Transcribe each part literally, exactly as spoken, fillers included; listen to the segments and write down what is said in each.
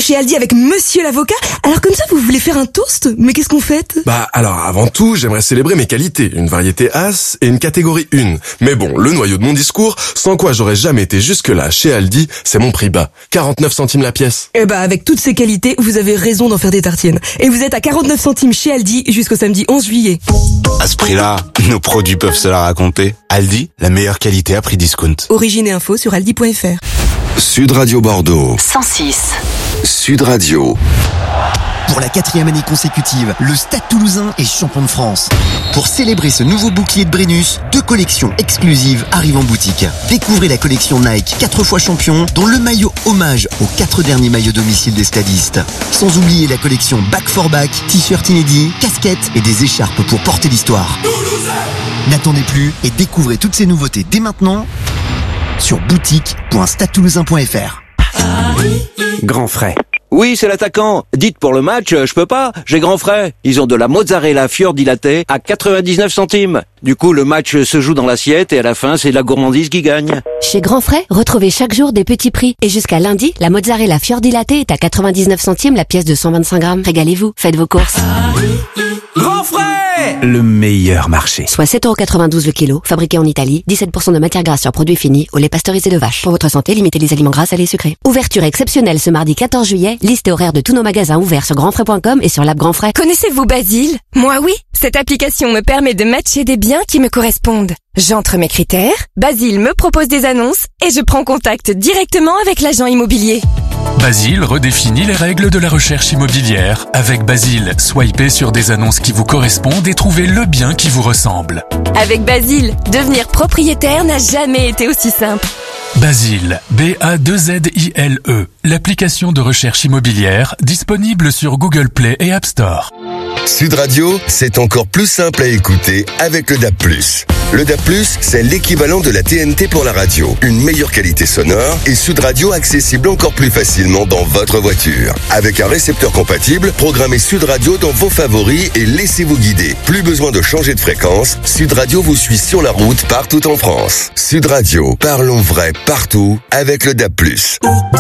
chez Aldi avec monsieur l'avocat. Alors comme ça, vous voulez faire un toast? Mais qu'est-ce qu'on fête? Bah alors, avant tout, j'aimerais célébrer mes qualités. Une variété As et une catégorie un. Mais bon, le noyau de mon discours, sans quoi j'aurais jamais été jusque-là chez Aldi, c'est mon prix bas. quarante-neuf centimes la pièce. Eh bah avec toutes ces qualités, vous avez raison d'en faire des tartines. Et vous êtes à quarante-neuf centimes chez Aldi jusqu'au samedi onze juillet. À ce prix-là, nos produits peuvent se la raconter. Aldi, la meilleure qualité à prix discount. Origine et info sur aldi point fr. Sud Radio Bordeaux. cent six. Sud Radio. Pour la quatrième année consécutive, le Stade Toulousain est champion de France. Pour célébrer ce nouveau bouclier de Brennus, deux collections exclusives arrivent en boutique. Découvrez la collection Nike quatre fois champion, dont le maillot hommage aux quatre derniers maillots domicile des stadistes. Sans oublier la collection Back for Back, t-shirt inédits, casquettes et des écharpes pour porter l'histoire. N'attendez plus et découvrez toutes ces nouveautés dès maintenant sur boutique point stade toulousain point fr. Grand frais. Oui, c'est l'attaquant. Dites pour le match, je peux pas, j'ai grand frais. Ils ont de la mozzarella fiordilatée à quatre-vingt-dix-neuf centimes. Du coup, le match se joue dans l'assiette et à la fin, c'est la gourmandise qui gagne. Chez Grand Frais, retrouvez chaque jour des petits prix. Et jusqu'à lundi, la mozzarella fiordilatée est à quatre-vingt-dix-neuf centimes la pièce de cent vingt-cinq grammes. Régalez-vous, faites vos courses. Grand Frais, le meilleur marché. Soit sept euros quatre-vingt-douze le kilo, fabriqué en Italie, dix-sept pour cent de matière grasse sur produits finis, au lait pasteurisé de vache. Pour votre santé, limitez les aliments gras, salés et sucrés. Ouverture exceptionnelle ce mardi quatorze juillet. Liste et horaire de tous nos magasins ouverts sur grand frais point com et sur l'app Grand Frais. Connaissez-vous Basile? Moi oui. Cette application me permet de matcher des biens qui me correspondent. J'entre mes critères, Basile me propose des annonces et je prends contact directement avec l'agent immobilier. Basile redéfinit les règles de la recherche immobilière. Avec Basile, swipez sur des annonces qui vous correspondent et trouvez le bien qui vous ressemble. Avec Basile, devenir propriétaire n'a jamais été aussi simple. Basile, B A deux Z I L E, l'application de recherche immobilière disponible sur Google Play et App Store. Sud Radio, c'est encore plus simple à écouter avec le D A B plus. Le D A B plus, c'est l'équivalent de la T N T pour la radio. Une meilleure qualité sonore et Sud Radio accessible encore plus facilement dans votre voiture. Avec un récepteur compatible, programmez Sud Radio dans vos favoris et laissez-vous guider. Plus besoin de changer de fréquence, Sud Radio vous suit sur la route partout en France. Sud Radio, parlons vrai partout avec le D A B plus.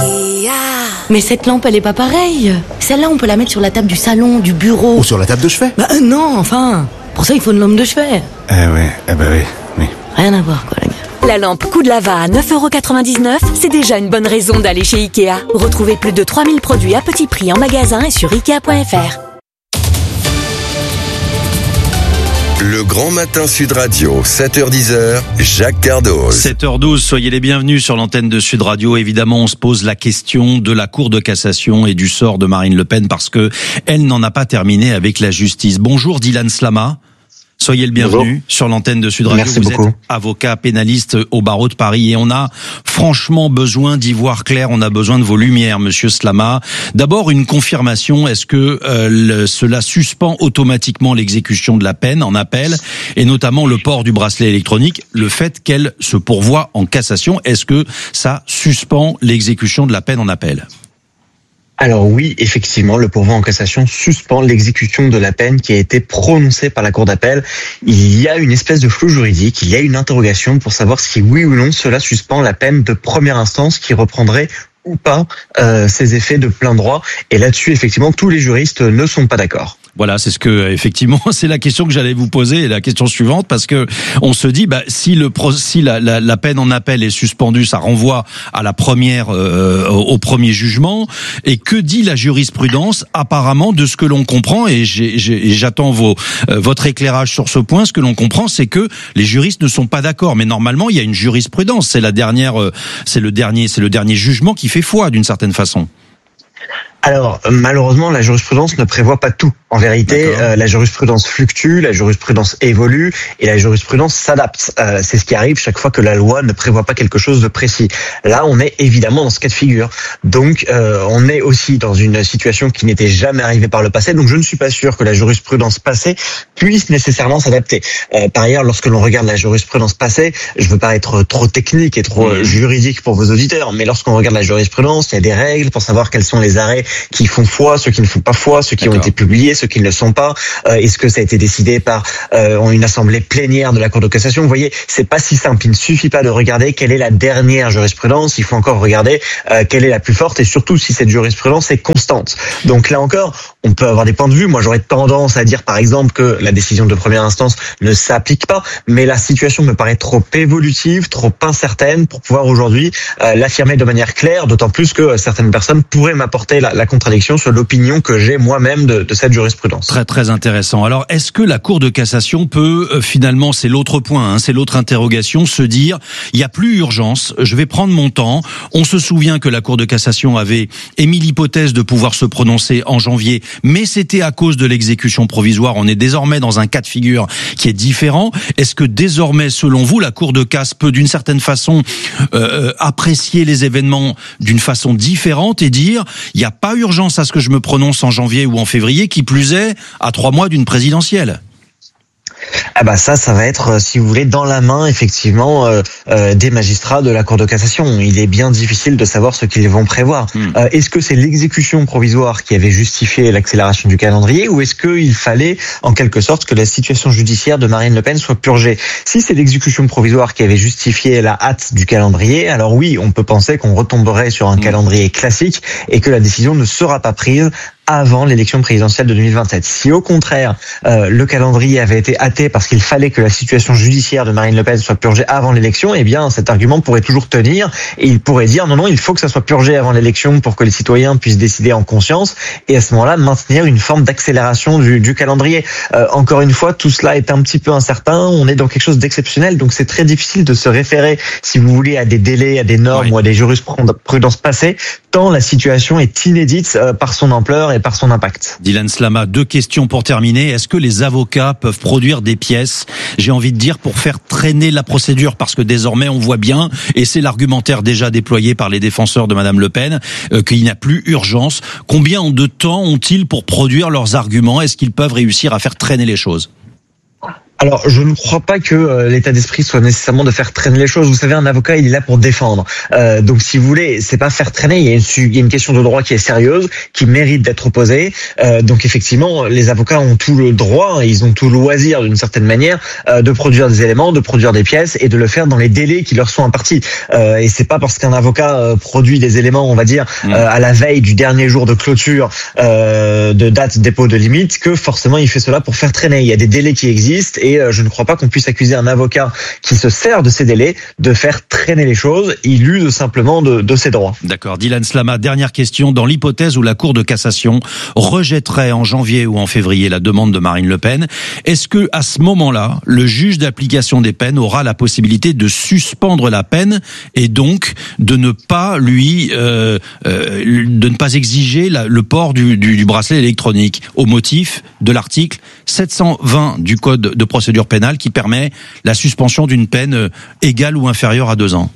Mais cette lampe, elle est pas pareille. Celle-là, on peut la mettre sur la table du salon, du bureau. Ou sur la table de chevet. Bah euh, non, enfin. Pour ça, il faut une lampe de chevet. Eh ouais, eh bah oui, oui. Rien à voir, quoi, les gars. La lampe Coup de Lava à neuf euros quatre-vingt-dix-neuf, c'est déjà une bonne raison d'aller chez Ikea. Retrouvez plus de trois mille produits à petit prix en magasin et sur ikea point fr. Le Grand Matin Sud Radio, sept heures dix, Jacques Cardoz. sept heures douze, soyez les bienvenus sur l'antenne de Sud Radio. Évidemment, on se pose la question de la Cour de cassation et du sort de Marine Le Pen parce que elle n'en a pas terminé avec la justice. Bonjour Dylan Slama. Soyez le bienvenu Bonjour. Sur l'antenne de Sud Radio. Merci Vous beaucoup. êtes avocat pénaliste au barreau de Paris et on a franchement besoin d'y voir clair. On a besoin de vos lumières, Monsieur Slama. D'abord, une confirmation. Est-ce que euh, le, cela suspend automatiquement l'exécution de la peine en appel et notamment le port du bracelet électronique, le fait qu'elle se pourvoie en cassation, est-ce que ça suspend l'exécution de la peine en appel ? Alors oui, effectivement, le pourvoi en cassation suspend l'exécution de la peine qui a été prononcée par la Cour d'appel. Il y a une espèce de flou juridique, il y a une interrogation pour savoir si oui ou non cela suspend la peine de première instance qui reprendrait ou pas euh, ses effets de plein droit. Et là-dessus, effectivement, tous les juristes ne sont pas d'accord. Voilà, c'est ce que effectivement, c'est la question que j'allais vous poser, et la question suivante, parce que on se dit, bah si le si la, la, la peine en appel est suspendue, ça renvoie à la première, euh, au premier jugement. Et que dit la jurisprudence ? Apparemment, de ce que l'on comprend, et, j'ai, j'ai, et j'attends vos euh, votre éclairage sur ce point. Ce que l'on comprend, c'est que les juristes ne sont pas d'accord. Mais normalement, il y a une jurisprudence. C'est la dernière, euh, c'est le dernier, c'est le dernier jugement qui fait foi d'une certaine façon. Alors, malheureusement, la jurisprudence ne prévoit pas tout. En vérité, euh, la jurisprudence fluctue, la jurisprudence évolue et la jurisprudence s'adapte. Euh, c'est ce qui arrive chaque fois que la loi ne prévoit pas quelque chose de précis. Là, on est évidemment dans ce cas de figure. Donc, euh, on est aussi dans une situation qui n'était jamais arrivée par le passé. Donc, je ne suis pas sûr que la jurisprudence passée puisse nécessairement s'adapter. Euh, par ailleurs, lorsque l'on regarde la jurisprudence passée, je veux pas être trop technique et trop mmh. juridique pour vos auditeurs, mais lorsqu'on regarde la jurisprudence, il y a des règles pour savoir quels sont les arrêts qui font foi, ceux qui ne font pas foi, ceux qui D'accord. ont été publiés, ceux qui ne le sont pas. Euh, est-ce que ça a été décidé par euh, une assemblée plénière de la Cour de cassation? Vous voyez, c'est pas si simple. Il ne suffit pas de regarder quelle est la dernière jurisprudence. Il faut encore regarder euh, quelle est la plus forte et surtout si cette jurisprudence est constante. Donc là encore, on peut avoir des points de vue. Moi, j'aurais tendance à dire, par exemple, que la décision de première instance ne s'applique pas, mais la situation me paraît trop évolutive, trop incertaine pour pouvoir aujourd'hui euh, l'affirmer de manière claire, d'autant plus que certaines personnes pourraient m'apporter la, la contradiction sur l'opinion que j'ai moi-même de, de cette jurisprudence. Très très intéressant. Alors, est-ce que la Cour de cassation peut euh, finalement, c'est l'autre point, hein, c'est l'autre interrogation, se dire, il n'y a plus urgence, je vais prendre mon temps. On se souvient que la Cour de cassation avait émis l'hypothèse de pouvoir se prononcer en janvier, mais c'était à cause de l'exécution provisoire. On est désormais dans un cas de figure qui est différent. Est-ce que désormais, selon vous, la Cour de casse peut d'une certaine façon euh, apprécier les événements d'une façon différente et dire il n'y a pas urgence à ce que je me prononce en janvier ou en février, qui plus est à trois mois d'une présidentielle? Ah bah ça, ça va être, si vous voulez, dans la main effectivement euh, euh, des magistrats de la Cour de cassation. Il est bien difficile de savoir ce qu'ils vont prévoir. Mmh. Euh, est-ce que c'est l'exécution provisoire qui avait justifié l'accélération du calendrier, ou est-ce qu'il fallait en quelque sorte que la situation judiciaire de Marine Le Pen soit purgée? Si c'est l'exécution provisoire qui avait justifié la hâte du calendrier, alors oui, on peut penser qu'on retomberait sur un mmh. calendrier classique et que la décision ne sera pas prise avant l'élection présidentielle de deux mille vingt-sept. Si au contraire, euh, le calendrier avait été hâté parce qu'il fallait que la situation judiciaire de Marine Le Pen soit purgée avant l'élection, eh bien cet argument pourrait toujours tenir et il pourrait dire non, non, il faut que ça soit purgé avant l'élection pour que les citoyens puissent décider en conscience et à ce moment-là maintenir une forme d'accélération du, du calendrier. Euh, encore une fois, tout cela est un petit peu incertain, on est dans quelque chose d'exceptionnel, donc c'est très difficile de se référer, si vous voulez, à des délais, à des normes oui. ou à des jurisprudences passées, tant la situation est inédite euh, par son ampleur et par son impact. Dylan Slama, deux questions pour terminer. Est-ce que les avocats peuvent produire des pièces, j'ai envie de dire, pour faire traîner la procédure? Parce que désormais, on voit bien, et c'est l'argumentaire déjà déployé par les défenseurs de Madame Le Pen, euh, qu'il n'y a plus urgence. Combien de temps ont-ils pour produire leurs arguments? Est-ce qu'ils peuvent réussir à faire traîner les choses? Alors, je ne crois pas que euh, l'état d'esprit soit nécessairement de faire traîner les choses. Vous savez, un avocat, il est là pour défendre. Euh, donc, si vous voulez, c'est pas faire traîner. Il y a une, il y a une question de droit qui est sérieuse, qui mérite d'être posée. Euh, donc, effectivement, les avocats ont tout le droit, ils ont tout le loisir, d'une certaine manière, euh, de produire des éléments, de produire des pièces et de le faire dans les délais qui leur sont impartis. Euh, et c'est pas parce qu'un avocat euh, produit des éléments, on va dire, euh, à la veille du dernier jour de clôture, euh, de date dépôt de limite, que forcément il fait cela pour faire traîner. Il y a des délais qui existent. Et je ne crois pas qu'on puisse accuser un avocat qui se sert de ces délais de faire traîner les choses. Il use simplement de, de ses droits. D'accord. Dylan Slama, dernière question. Dans l'hypothèse où la Cour de cassation rejetterait en janvier ou en février la demande de Marine Le Pen, est-ce que à ce moment-là, le juge d'application des peines aura la possibilité de suspendre la peine et donc de ne pas lui, euh, euh, de ne pas exiger la, le port du, du, du bracelet électronique au motif de l'article sept cent vingt du Code de procédure pénale qui permet la suspension d'une peine égale ou inférieure à deux ans?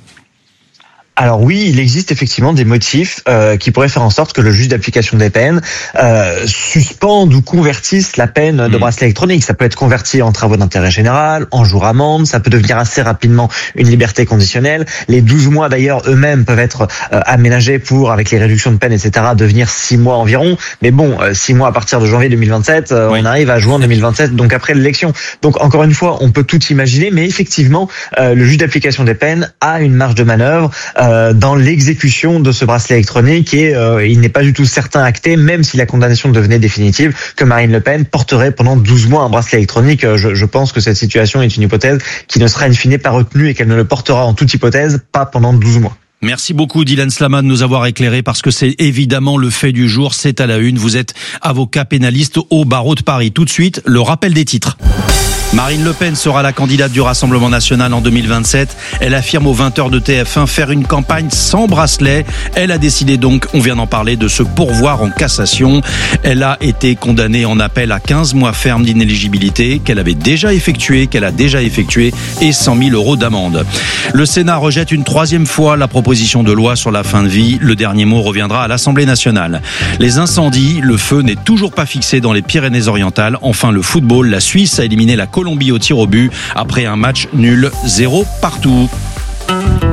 Alors oui, il existe effectivement des motifs euh, qui pourraient faire en sorte que le juge d'application des peines euh, suspende ou convertisse la peine de bracelet électronique. Ça peut être converti en travaux d'intérêt général, en jours amende, ça peut devenir assez rapidement une liberté conditionnelle. Les douze mois d'ailleurs eux-mêmes peuvent être euh, aménagés pour, avec les réductions de peine, et cetera, devenir six mois environ. Mais bon, euh, six mois à partir de janvier deux mille vingt-sept, euh, oui. on arrive à juin deux mille vingt-sept, donc après l'élection. Donc encore une fois, on peut tout imaginer, mais effectivement, euh, le juge d'application des peines a une marge de manœuvre euh, dans l'exécution de ce bracelet électronique et euh, il n'est pas du tout certain acté, même si la condamnation devenait définitive, que Marine Le Pen porterait pendant douze mois un bracelet électronique. Je, je pense que cette situation est une hypothèse qui ne sera in fine pas retenue et qu'elle ne le portera en toute hypothèse pas pendant douze mois. Merci beaucoup Dylan Slama de nous avoir éclairé parce que c'est évidemment le fait du jour, c'est à la une. Vous êtes avocat pénaliste au barreau de Paris. Tout de suite, le rappel des titres. Marine Le Pen sera la candidate du Rassemblement national en deux mille vingt-sept. Elle affirme aux vingt heures de T F un faire une campagne sans bracelet. Elle a décidé donc, on vient d'en parler, de se pourvoir en cassation. Elle a été condamnée en appel à quinze mois ferme d'inéligibilité qu'elle avait déjà effectué, qu'elle a déjà effectué et cent mille euros d'amende. Le Sénat rejette une troisième fois la proposition de loi sur la fin de vie. Le dernier mot reviendra à l'Assemblée nationale. Les incendies, le feu n'est toujours pas fixé dans les Pyrénées-Orientales. Enfin, le football, la Suisse a éliminé la Colombie au tir au but après un match nul zéro partout. La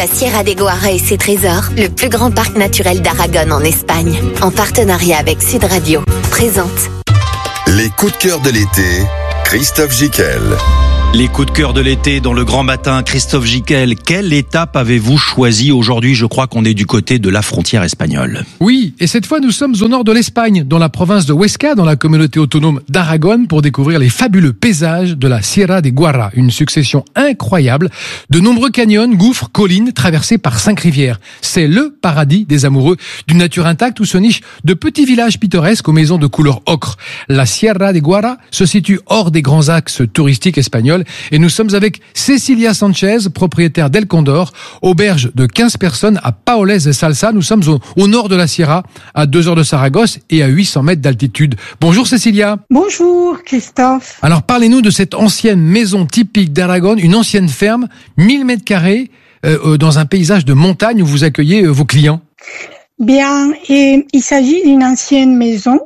la Sierra de Guara et ses trésors, le plus grand parc naturel d'Aragon en Espagne, en partenariat avec Sud Radio, présente. Les coups de cœur de l'été, Christophe Jiquel. Les coups de cœur de l'été dans le grand matin, Christophe Jiquel, quelle étape avez-vous choisi aujourd'hui? Je crois qu'on est du côté de la frontière espagnole. Oui, et cette fois nous sommes au nord de l'Espagne, dans la province de Huesca, dans la communauté autonome d'Aragon, pour découvrir les fabuleux paysages de la Sierra de Guara, une succession incroyable de nombreux canyons, gouffres, collines traversés par cinq rivières. C'est le paradis des amoureux d'une nature intacte où se nichent de petits villages pittoresques aux maisons de couleur ocre. La Sierra de Guara se situe hors des grands axes touristiques espagnols. Et nous sommes avec Cecilia Sanchez, propriétaire d'El Condor, auberge de quinze personnes à Paoles de Salsa. Nous sommes au, au nord de la Sierra, à deux heures de Saragosse et à huit cents mètres d'altitude. Bonjour Cecilia. Bonjour Christophe. Alors parlez-nous de cette ancienne maison typique d'Aragon, une ancienne ferme, mille mètres carrés, euh, dans un paysage de montagne où vous accueillez euh, vos clients. Bien, et il s'agit d'une ancienne maison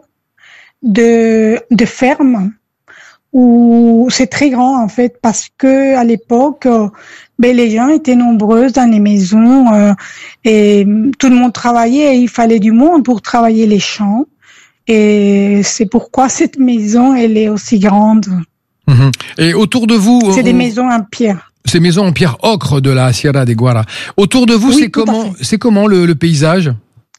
de, de ferme, où c'est très grand en fait, parce que à l'époque, euh, ben les gens étaient nombreux dans les maisons euh, et tout le monde travaillait. Et il fallait du monde pour travailler les champs, et c'est pourquoi cette maison elle est aussi grande. Mmh. Et autour de vous, c'est on... des maisons en pierre. Ces maisons en pierre ocre de la Sierra de Guara. Autour de vous, oui, c'est comment, c'est comment le, le paysage?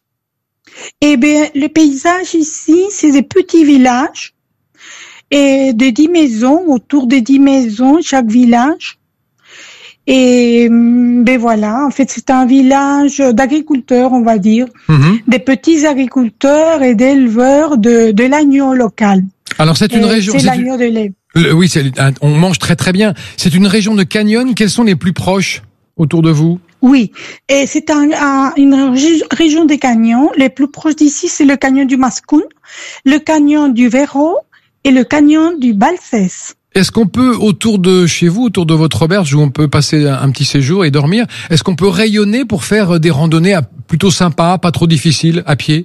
Eh bien, le paysage ici, c'est des petits villages. Et de dix maisons, autour de dix maisons, chaque village. Et ben voilà, en fait, c'est un village d'agriculteurs, on va dire, mmh. des petits agriculteurs et d'éleveurs de, de l'agneau local. Alors c'est une et région. C'est l'agneau de lait. Le, oui, c'est, on mange très très bien. C'est une région de canyons. Quels sont les plus proches autour de vous? Oui, et c'est un, un, une région des canyons. Les plus proches d'ici, c'est le canyon du Mascún, le canyon du Verro, et le canyon du Balsès. Est-ce qu'on peut, autour de chez vous, autour de votre auberge, où on peut passer un petit séjour et dormir, est-ce qu'on peut rayonner pour faire des randonnées plutôt sympas, pas trop difficiles, à pied?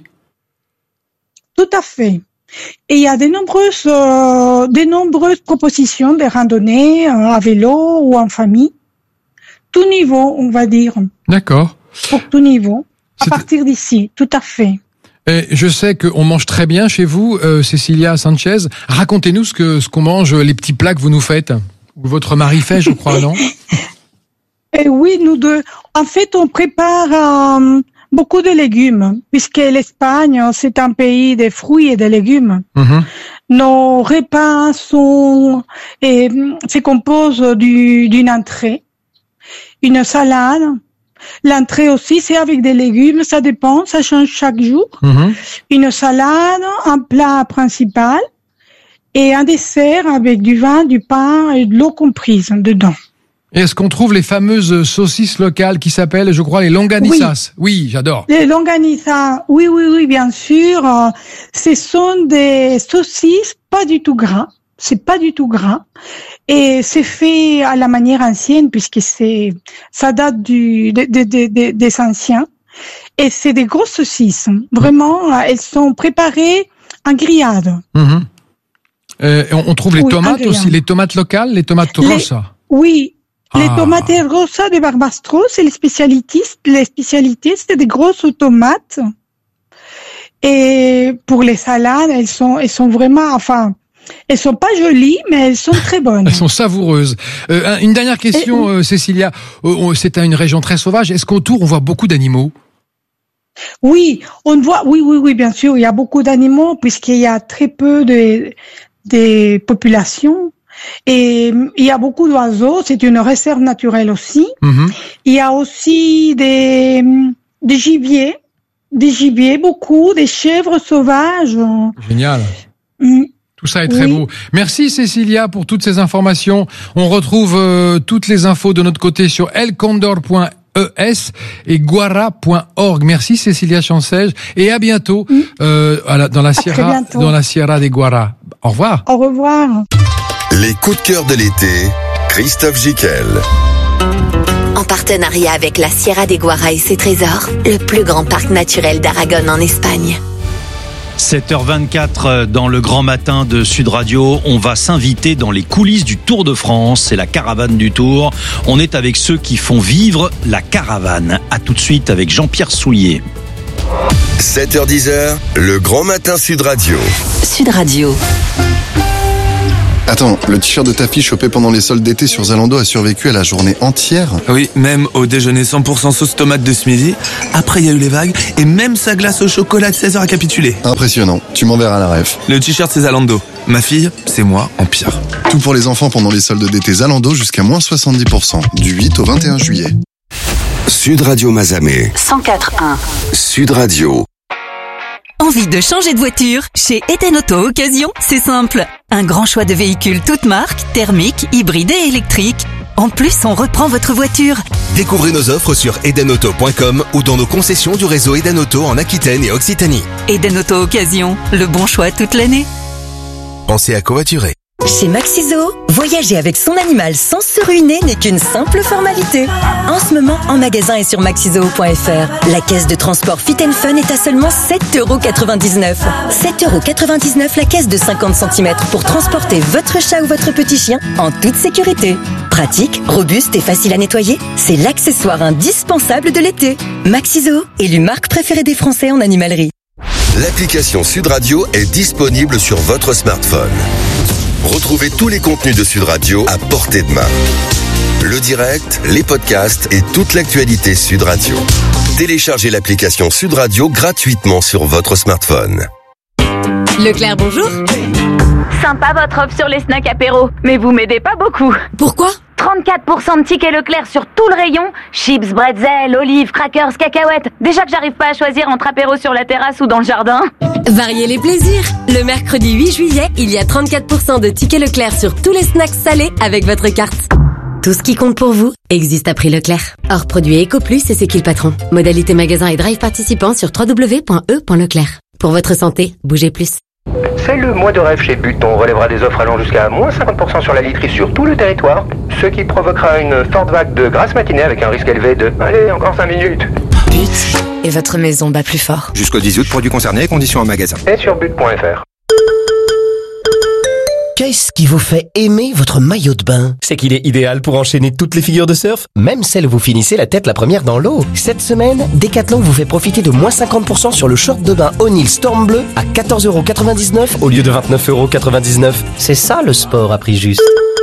Tout à fait. Et il y a de nombreuses, euh, de nombreuses propositions de randonnées euh, à vélo ou en famille. Tout niveau, on va dire. D'accord. Pour tout niveau. À C'est... partir d'ici, tout à fait. Et je sais qu'on mange très bien chez vous, euh, Cecilia Sanchez. Racontez-nous ce que ce qu'on mange, les petits plats que vous nous faites. Ou votre mari fait, je crois, non? Et oui, nous deux. En fait, on prépare euh, beaucoup de légumes, puisque l'Espagne, c'est un pays des fruits et des légumes. Mm-hmm. Nos repas sont et se composent du, d'une entrée, une salade. L'entrée aussi, c'est avec des légumes, ça dépend, ça change chaque jour. Mmh. Une salade, un plat principal et un dessert avec du vin, du pain et de l'eau comprise dedans. Et est-ce qu'on trouve les fameuses saucisses locales qui s'appellent, je crois, les longanizas? Oui, oui, j'adore. Les longanizas, oui, oui, oui, bien sûr. Ce sont des saucisses pas du tout gras. C'est pas du tout gras. Et c'est fait à la manière ancienne, puisque c'est, ça date du, de, de, de, de, des anciens. Et c'est des grosses saucisses. Vraiment, elles sont préparées en grillade. Mmh. Euh, on, on trouve les oui, tomates aussi, les tomates locales, les tomates rosa. Oui. Ah. Les tomates rosa de Barbastro, c'est les spécialités, les spécialités, c'est des grosses tomates. Et pour les salades, elles sont, elles sont vraiment, enfin, elles sont pas jolies, mais elles sont très bonnes. Elles sont savoureuses. Euh, une dernière question, Et, euh, Cecilia. Euh, c'est une région très sauvage. Est-ce qu'autour on voit beaucoup d'animaux? Oui, on voit. Oui, oui, oui, bien sûr. Il y a beaucoup d'animaux puisqu'il y a très peu de des populations. Et il y a beaucoup d'oiseaux. C'est une réserve naturelle aussi. Mm-hmm. Il y a aussi des des gibiers, des gibiers, beaucoup, des chèvres sauvages. Génial. Mm. Tout ça est très oui. beau. Merci Cecilia pour toutes ces informations. On retrouve euh, toutes les infos de notre côté sur el condor point e s et guara point org. Merci Cecilia Sanchez et à bientôt oui. euh, à la, dans la Sierra dans la Sierra de Guara. Au revoir. Au revoir. Les coups de cœur de l'été, Christophe Jiquel. En partenariat avec la Sierra de Guara et ses trésors, le plus grand parc naturel d'Aragon en Espagne. sept heures vingt-quatre dans le grand matin de Sud Radio. On va s'inviter dans les coulisses du Tour de France. C'est la caravane du Tour. On est avec ceux qui font vivre la caravane. À tout de suite avec Jean-Pierre Soulier. sept heures dix, le grand matin Sud Radio. Sud Radio. Attends, le t-shirt de ta fille chopé pendant les soldes d'été sur Zalando a survécu à la journée entière? Oui, même au déjeuner cent pour cent sauce tomate de ce midi. Après, il y a eu les vagues et même sa glace au chocolat de seize heures a capitulé. Impressionnant, tu m'enverras la ref. Le t-shirt, c'est Zalando. Ma fille, c'est moi en pire. Tout pour les enfants pendant les soldes d'été Zalando jusqu'à moins soixante-dix pour cent, du huit au vingt et un juillet. Sud Radio Mazamet. cent quatre virgule un. Sud Radio. Envie de changer de voiture? Chez Eden Auto Occasion, c'est simple. Un grand choix de véhicules toutes marques, thermiques, hybrides et électriques. En plus, on reprend votre voiture. Découvrez nos offres sur eden auto point com ou dans nos concessions du réseau Eden Auto en Aquitaine et Occitanie. Eden Auto Occasion, le bon choix toute l'année. Pensez à covoiturer. Chez Maxiso, voyager avec son animal sans se ruiner n'est qu'une simple formalité. En ce moment, en magasin et sur maxizoo point f r, la caisse de transport Fit and Fun est à seulement sept euros quatre-vingt-dix-neuf. sept euros quatre-vingt-dix-neuf la caisse de cinquante centimètres pour transporter votre chat ou votre petit chien en toute sécurité. Pratique, robuste et facile à nettoyer, c'est l'accessoire indispensable de l'été. Maxiso, élu marque préférée des Français en animalerie. L'application Sud Radio est disponible sur votre smartphone. Retrouvez tous les contenus de Sud Radio à portée de main. Le direct, les podcasts et toute l'actualité Sud Radio. Téléchargez l'application Sud Radio gratuitement sur votre smartphone. Leclerc, bonjour. Sympa votre offre sur les snacks apéro, mais vous m'aidez pas beaucoup. Pourquoi ? trente-quatre pour cent de tickets Leclerc sur tout le rayon. Chips, bretzel, olives, crackers, cacahuètes. Déjà que j'arrive pas à choisir entre apéro sur la terrasse ou dans le jardin. Variez les plaisirs. Le mercredi huit juillet, il y a trente-quatre pour cent de tickets Leclerc sur tous les snacks salés avec votre carte. Tout ce qui compte pour vous existe à prix Leclerc. Hors produit EcoPlus et c'est qui le patron. Modalité magasin et drive participant sur w w w point e point leclerc. Pour votre santé, bougez plus. C'est le mois de rêve chez But. On relèvera des offres allant jusqu'à moins cinquante pour cent sur la literie sur tout le territoire, ce qui provoquera une forte vague de grasse matinée avec un risque élevé de... Allez, encore cinq minutes. But. Et votre maison bat plus fort. Jusqu'au dix août, produits concernés, conditions en magasin. Et sur but point f r. Qu'est-ce qui vous fait aimer votre maillot de bain? C'est qu'il est idéal pour enchaîner toutes les figures de surf, même celles où vous finissez la tête la première dans l'eau. Cette semaine, Decathlon vous fait profiter de moins cinquante pour cent sur le short de bain O'Neill Storm Bleu à quatorze euros quatre-vingt-dix-neuf au lieu de vingt-neuf euros quatre-vingt-dix-neuf. C'est ça le sport à prix juste.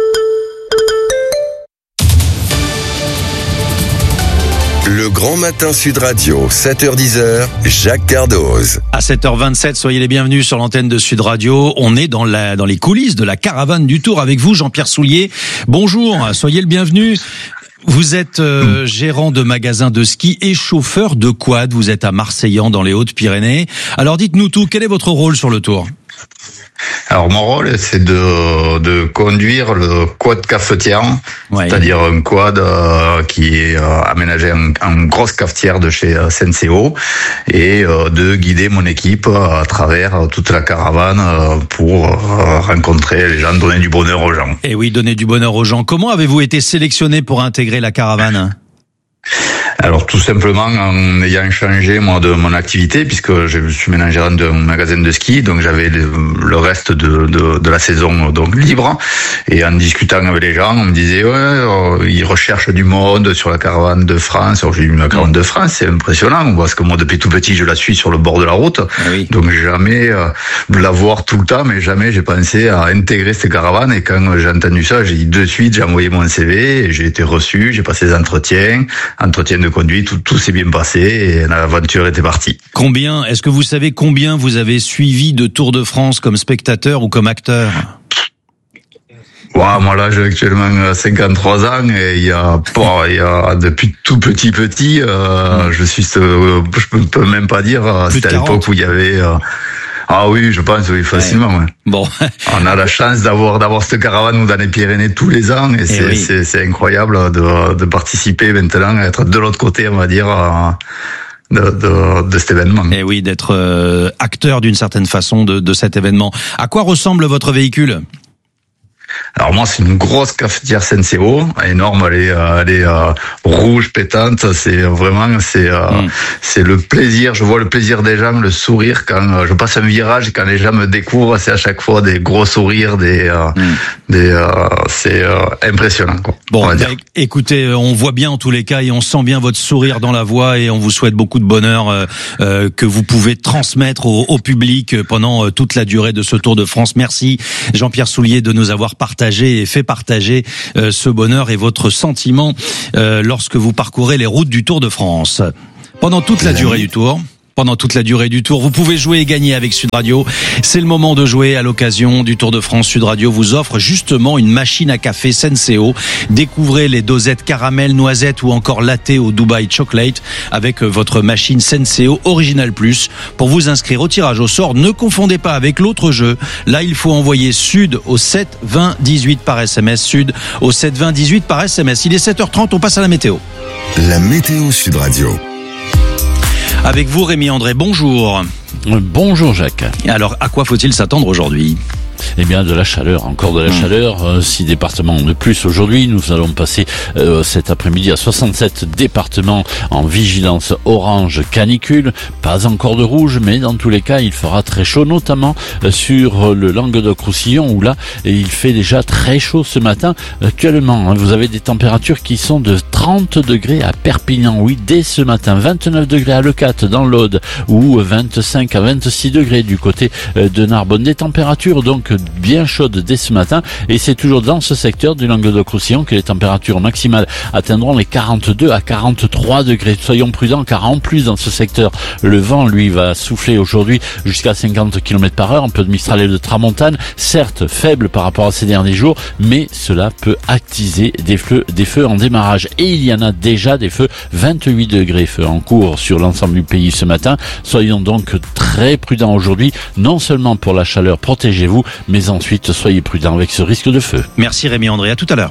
Le grand matin Sud Radio, sept heures dix, Jacques Cardoz. À sept heures vingt-sept, soyez les bienvenus sur l'antenne de Sud Radio. On est dans la, dans les coulisses de la caravane du Tour avec vous, Jean-Pierre Soulier. Bonjour, soyez le bienvenu. Vous êtes euh, gérant de magasin de ski et chauffeur de quad. Vous êtes à Marseillan dans les Hautes-Pyrénées. Alors dites-nous tout, quel est votre rôle sur le Tour ? Alors mon rôle, c'est de, de conduire le quad cafetière, ouais. C'est-à-dire un quad euh, qui est euh, aménagé en, en grosse cafetière de chez euh, Senseo, et euh, de guider mon équipe à travers toute la caravane euh, pour euh, rencontrer les gens, donner du bonheur aux gens. Et oui, donner du bonheur aux gens. Comment avez-vous été sélectionné pour intégrer la caravane ? Alors tout simplement en ayant changé moi de mon activité, puisque je suis maintenant gérant d'un magasin de ski, donc j'avais le, le reste de, de, de la saison donc libre, et en discutant avec les gens, on me disait ouais, euh, ils recherchent du monde sur la caravane de France. Alors j'ai eu la caravane de France, c'est impressionnant parce que moi depuis tout petit je la suis sur le bord de la route, oui. Donc jamais euh, la voir tout le temps, mais jamais j'ai pensé à intégrer cette caravane. Et quand j'ai entendu ça, j'ai dit de suite, j'ai envoyé mon C V et j'ai été reçu, j'ai passé des entretiens, entretiens de conduite, tout, tout s'est bien passé et l'aventure était partie. Combien, est-ce que vous savez combien vous avez suivi de Tour de France comme spectateur ou comme acteur ? Ouais, moi là j'ai actuellement cinquante-trois ans et il y a, bon, il y a depuis tout petit petit, euh, mmh. je suis, euh, je peux même pas dire, c'était à l'époque où il y avait. Euh, Ah oui, je pense, oui, facilement. Ouais. Ouais. Bon, on a la chance d'avoir d'avoir cette caravane dans les Pyrénées tous les ans, et, et c'est, oui. c'est c'est incroyable de de participer maintenant, être de l'autre côté, on va dire. De, de, de cet événement. Et oui, d'être euh, acteur d'une certaine façon de, de cet événement. À quoi ressemble votre véhicule ? Alors moi, c'est une grosse cafetière Senseo, énorme, elle est, euh, elle est euh, rouge, pétante. C'est vraiment, c'est, euh, mm. c'est le plaisir. Je vois le plaisir des gens, le sourire quand euh, je passe un virage et quand les gens me découvrent, c'est à chaque fois des gros sourires, des, euh, mm. des, euh, c'est euh, impressionnant, quoi. Bon, bah, écoutez, on voit bien en tous les cas et on sent bien votre sourire dans la voix et on vous souhaite beaucoup de bonheur euh, euh, que vous pouvez transmettre au, au public pendant euh, toute la durée de ce Tour de France. Merci Jean-Pierre Soulier de nous avoir partagé et fait partager euh, ce bonheur et votre sentiment euh, lorsque vous parcourez les routes du Tour de France. Pendant toute la durée du Tour, pendant toute la durée du Tour, vous pouvez jouer et gagner avec Sud Radio. C'est le moment de jouer à l'occasion du Tour de France. Sud Radio vous offre justement une machine à café Senseo. Découvrez les dosettes caramel, noisette ou encore latte au Dubai Chocolate avec votre machine Senseo Original Plus. Pour vous inscrire au tirage au sort, ne confondez pas avec l'autre jeu. Là, il faut envoyer Sud au sept vingt dix-huit par S M S. Sud au sept vingt dix-huit par S M S. Il est sept heures trente, on passe à la météo. La météo Sud Radio. Avec vous, Rémi André, bonjour. Bonjour Jacques. Alors, à quoi faut-il s'attendre aujourd'hui ? Eh bien, de la chaleur, encore de la mmh. chaleur. Euh, six départements de plus aujourd'hui. Nous allons passer euh, cet après-midi à soixante-sept départements en vigilance orange canicule. Pas encore de rouge, mais dans tous les cas, il fera très chaud, notamment euh, sur le Languedoc-Roussillon, où là, il fait déjà très chaud ce matin. Actuellement, hein, vous avez des températures qui sont de trente degrés à Perpignan. Oui, dès ce matin, vingt-neuf degrés à Leucate, dans l'Aude, ou vingt-cinq à vingt-six degrés du côté euh, de Narbonne. Des températures, donc, bien chaude dès ce matin et c'est toujours dans ce secteur du Languedoc-Roussillon que les températures maximales atteindront les quarante-deux à quarante-trois degrés. Soyons prudents car en plus dans ce secteur le vent lui va souffler aujourd'hui jusqu'à cinquante kilomètres par heure, un peu de mistral et de tramontane, certes faible par rapport à ces derniers jours, mais cela peut attiser des feux, des feux en démarrage et il y en a déjà des feux, vingt-huit degrés feux en cours sur l'ensemble du pays ce matin. Soyons donc très prudents aujourd'hui, non seulement pour la chaleur, protégez-vous, mais ensuite soyez prudents avec ce risque de feu. Merci Rémi André, à tout à l'heure.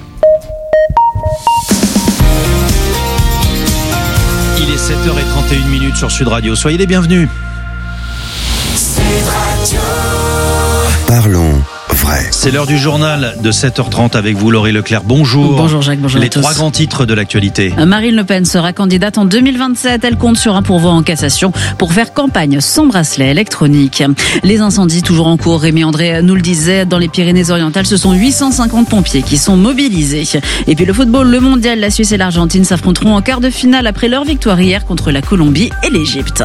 Il est sept heures trente et une minutes sur Sud Radio, soyez les bienvenus. Sud Radio. Parlons vrai. C'est l'heure du journal de sept heures trente avec vous Laurie Leclerc. Bonjour. Bonjour Jacques, bonjour Les à tous. trois grands titres de l'actualité. Marine Le Pen sera candidate en deux mille vingt-sept. Elle compte sur un pourvoi en cassation pour faire campagne sans bracelet électronique. Les incendies toujours en cours, Rémi André nous le disait, dans les Pyrénées-Orientales, ce sont huit cent cinquante pompiers qui sont mobilisés. Et puis le football, le mondial, la Suisse et l'Argentine s'affronteront en quart de finale après leur victoire hier contre la Colombie et l'Égypte.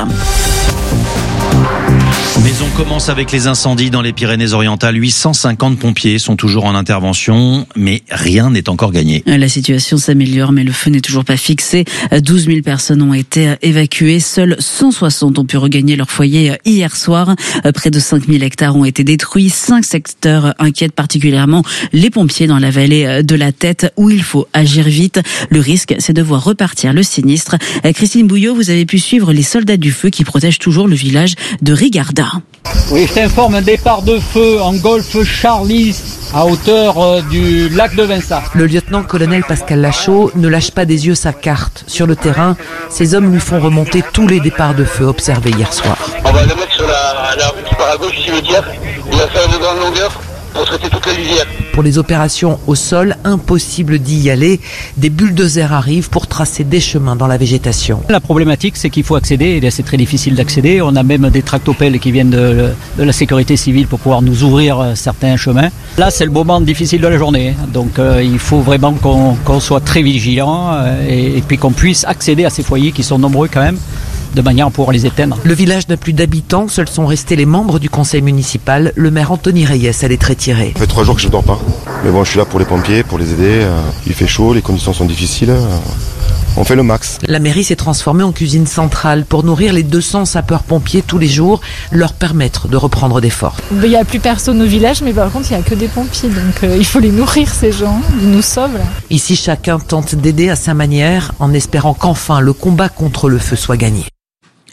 Mais on commence avec les incendies dans les Pyrénées-Orientales. huit cent cinquante pompiers sont toujours en intervention, mais rien n'est encore gagné. La situation s'améliore, mais le feu n'est toujours pas fixé. douze mille personnes ont été évacuées. Seuls cent soixante ont pu regagner leur foyer hier soir. Près de cinq mille hectares ont été détruits. Cinq secteurs inquiètent particulièrement les pompiers dans la vallée de la Tête, où il faut agir vite. Le risque, c'est de voir repartir le sinistre. Christine Bouillot, vous avez pu suivre les soldats du feu qui protègent toujours le village de Rigarda. Oui, je t'informe, un départ de feu en golfe Charlie à hauteur euh, du lac de Vinçat. Le lieutenant-colonel Pascal Lachaud ne lâche pas des yeux sa carte. Sur le terrain, ses hommes lui font remonter tous les départs de feu observés hier soir. On va le mettre sur la, la route qui part à gauche du cimetière. Il va faire une grande longueur pour traiter toute la lisière. Pour les opérations au sol, impossible d'y aller. Des bulldozers arrivent pour tracer des chemins dans la végétation. La problématique, c'est qu'il faut accéder, et c'est très difficile d'accéder. On a même des tractopelles qui viennent de, de la sécurité civile pour pouvoir nous ouvrir certains chemins. Là, c'est le moment difficile de la journée. Donc, euh, il faut vraiment qu'on, qu'on soit très vigilant euh, et, et puis qu'on puisse accéder à ces foyers qui sont nombreux quand même, de manière à pouvoir les éteindre. Le village n'a plus d'habitants, seuls sont restés les membres du conseil municipal. Le maire Anthony Reyes a les traits tirés. Ça fait trois jours que je ne dors pas. Mais bon, je suis là pour les pompiers, pour les aider. Il fait chaud, les conditions sont difficiles. On fait le max. La mairie s'est transformée en cuisine centrale pour nourrir les deux cents sapeurs-pompiers tous les jours, leur permettre de reprendre des forces. Il n'y a plus personne au village, mais par contre, il n'y a que des pompiers. Donc euh, il faut les nourrir, ces gens. Ils nous sauvent. Là. Ici, chacun tente d'aider à sa manière en espérant qu'enfin le combat contre le feu soit gagné.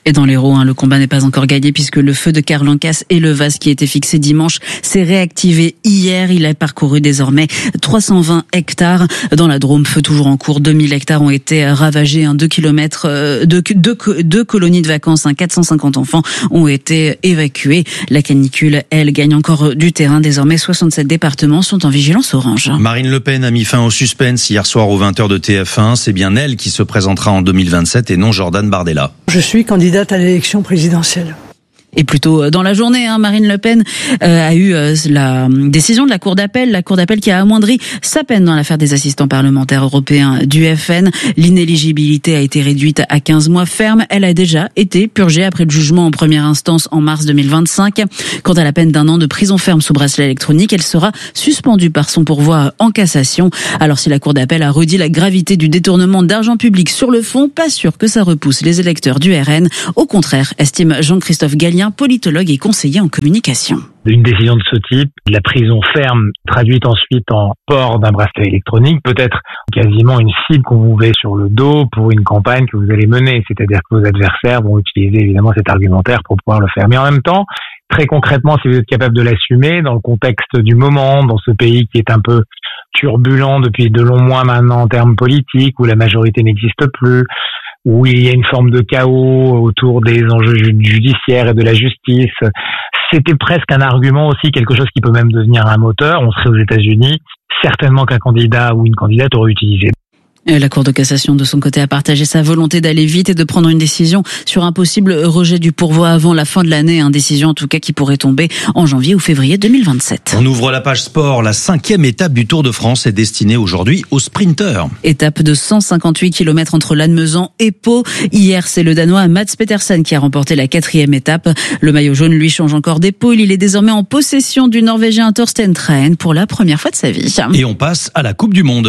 Et dans l'Hérault, hein, le combat n'est pas encore gagné puisque le feu de Carlancas et le Vase qui était fixé dimanche s'est réactivé hier. Il a parcouru désormais trois cent vingt hectares. Dans la Drôme, feu toujours en cours. deux mille hectares ont été ravagés. Hein, deux kilomètres, euh, deux, deux, deux colonies de vacances. Hein, quatre cent cinquante enfants ont été évacués. La canicule, elle, gagne encore du terrain. Désormais, soixante-sept départements sont en vigilance orange. Marine Le Pen a mis fin au suspense hier soir aux vingt heures de T F un. C'est bien elle qui se présentera en deux mille vingt-sept et non Jordan Bardella. Je suis candidate à l'élection présidentielle. Et plutôt dans la journée, hein, Marine Le Pen euh, a eu euh, la décision de la Cour d'appel, la Cour d'appel qui a amoindri sa peine dans l'affaire des assistants parlementaires européens du F N. L'inéligibilité a été réduite à quinze mois ferme. Elle a déjà été purgée après le jugement en première instance en mars deux mille vingt-cinq. Quant à la peine d'un an de prison ferme sous bracelet électronique, elle sera suspendue par son pourvoi en cassation. Alors si la Cour d'appel a redit la gravité du détournement d'argent public sur le fond, pas sûr que ça repousse les électeurs du R N. Au contraire, estime Jean-Christophe Gallien, politologue et conseiller en communication. Une décision de ce type, la prison ferme traduite ensuite en port d'un bracelet électronique, peut être quasiment une cible qu'on vous met sur le dos pour une campagne que vous allez mener. C'est-à-dire que vos adversaires vont utiliser évidemment cet argumentaire pour pouvoir le faire. Mais en même temps, très concrètement, si vous êtes capable de l'assumer dans le contexte du moment, dans ce pays qui est un peu turbulent depuis de longs mois maintenant en termes politiques, où la majorité n'existe plus, où il y a une forme de chaos autour des enjeux judiciaires et de la justice. C'était presque un argument aussi, quelque chose qui peut même devenir un moteur. On serait aux États-Unis, certainement qu'un candidat ou une candidate aurait utilisé. La Cour de cassation, de son côté, a partagé sa volonté d'aller vite et de prendre une décision sur un possible rejet du pourvoi avant la fin de l'année. Une décision, en tout cas, qui pourrait tomber en janvier ou février deux mille vingt-sept. On ouvre la page sport. La cinquième étape du Tour de France est destinée aujourd'hui aux sprinteurs. Étape de cent cinquante-huit kilomètres entre Lannemezan et Pau. Hier, c'est le Danois Mats Pedersen qui a remporté la quatrième étape. Le maillot jaune, lui, change encore d'épaule. Il est désormais en possession du Norvégien Torsten Traen pour la première fois de sa vie. Et on passe à la Coupe du Monde.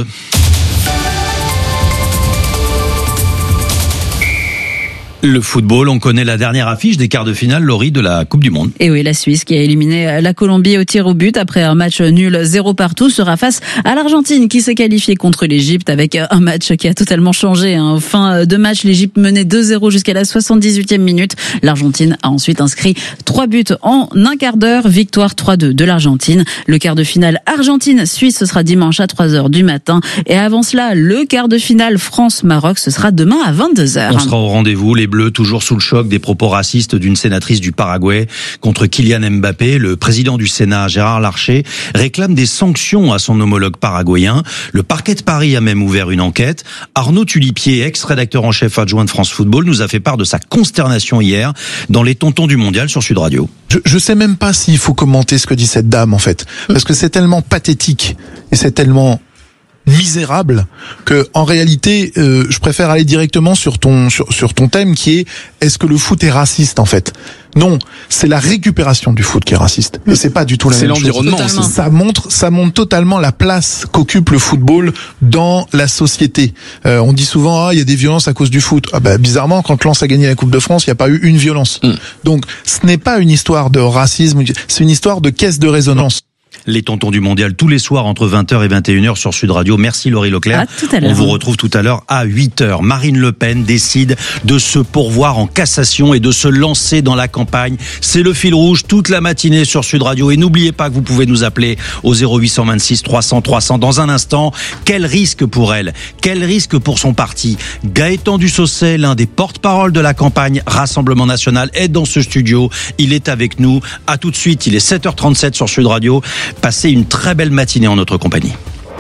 Le football, on connaît la dernière affiche des quarts de finale, Laurie, de la Coupe du Monde. Et oui, la Suisse qui a éliminé la Colombie au tir au but après un match nul zéro partout sera face à l'Argentine qui s'est qualifiée contre l'Égypte avec un match qui a totalement changé. En fin de match, l'Égypte menait deux zéro jusqu'à la soixante-dix-huitième minute. L'Argentine a ensuite inscrit trois buts en un quart d'heure. Victoire trois deux de l'Argentine. Le quart de finale Argentine-Suisse, ce sera dimanche à trois heures du matin. Et avant cela, le quart de finale France-Maroc, ce sera demain à vingt-deux heures. On sera au rendez-vous. Les Bleus, toujours sous le choc des propos racistes d'une sénatrice du Paraguay contre Kylian Mbappé. Le président du Sénat, Gérard Larcher, réclame des sanctions à son homologue paraguayen. Le parquet de Paris a même ouvert une enquête. Arnaud Tulipier, ex-rédacteur en chef adjoint de France Football, nous a fait part de sa consternation hier dans les Tontons du Mondial sur Sud Radio. Je, je sais même pas s'il faut commenter ce que dit cette dame, en fait. Parce que c'est tellement pathétique et c'est tellement misérable que en réalité euh, je préfère aller directement sur ton sur, sur ton thème qui est est-ce que le foot est raciste en fait. Non, c'est la récupération du foot qui est raciste. Et c'est pas du tout la même chose. C'est l'environnement aussi. Ça montre ça montre totalement la place qu'occupe le football dans la société. Euh, on dit souvent ah il y a des violences à cause du foot. Ah bah bizarrement quand Lens a gagné la Coupe de France, il y a pas eu une violence. Mm. Donc ce n'est pas une histoire de racisme, c'est une histoire de caisse de résonance. Les Tontons du Mondial tous les soirs entre vingt heures et vingt et une heures sur Sud Radio. Merci Laurie Leclerc. À tout à l'heure. On vous retrouve tout à l'heure à huit heures. Marine Le Pen décide de se pourvoir en cassation et de se lancer dans la campagne. C'est le fil rouge toute la matinée sur Sud Radio. Et n'oubliez pas que vous pouvez nous appeler au zéro huit cent vingt-six trois cents trois cents. Dans un instant, quel risque pour elle? Quel risque pour son parti? Gaëtan Dussaucet, l'un des porte-parole de la campagne Rassemblement National, est dans ce studio. Il est avec nous. À tout de suite. Il est sept heures trente-sept sur Sud Radio. Passez une très belle matinée en notre compagnie.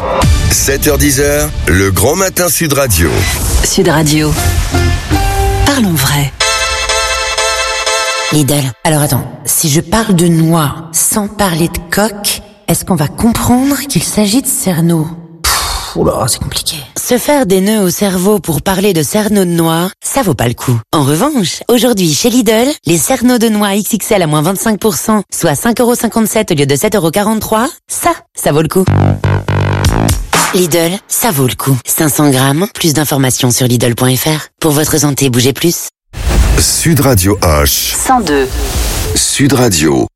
sept heures dix, le grand matin Sud Radio. Sud Radio. Parlons vrai. Lidl. Alors attends, si je parle de noix sans parler de coque, est-ce qu'on va comprendre qu'il s'agit de cerneau? Oula, c'est compliqué. Se faire des nœuds au cerveau pour parler de cerneau de noix, ça vaut pas le coup. En revanche, aujourd'hui chez Lidl, les cerneaux de noix X X L à moins vingt-cinq pour cent, soit cinq euros cinquante-sept au lieu de sept euros quarante-trois, ça, ça vaut le coup. Lidl, ça vaut le coup. cinq cents grammes, plus d'informations sur Lidl point F R. Pour votre santé, bougez plus. Sud Radio H. cent deux. Sud Radio.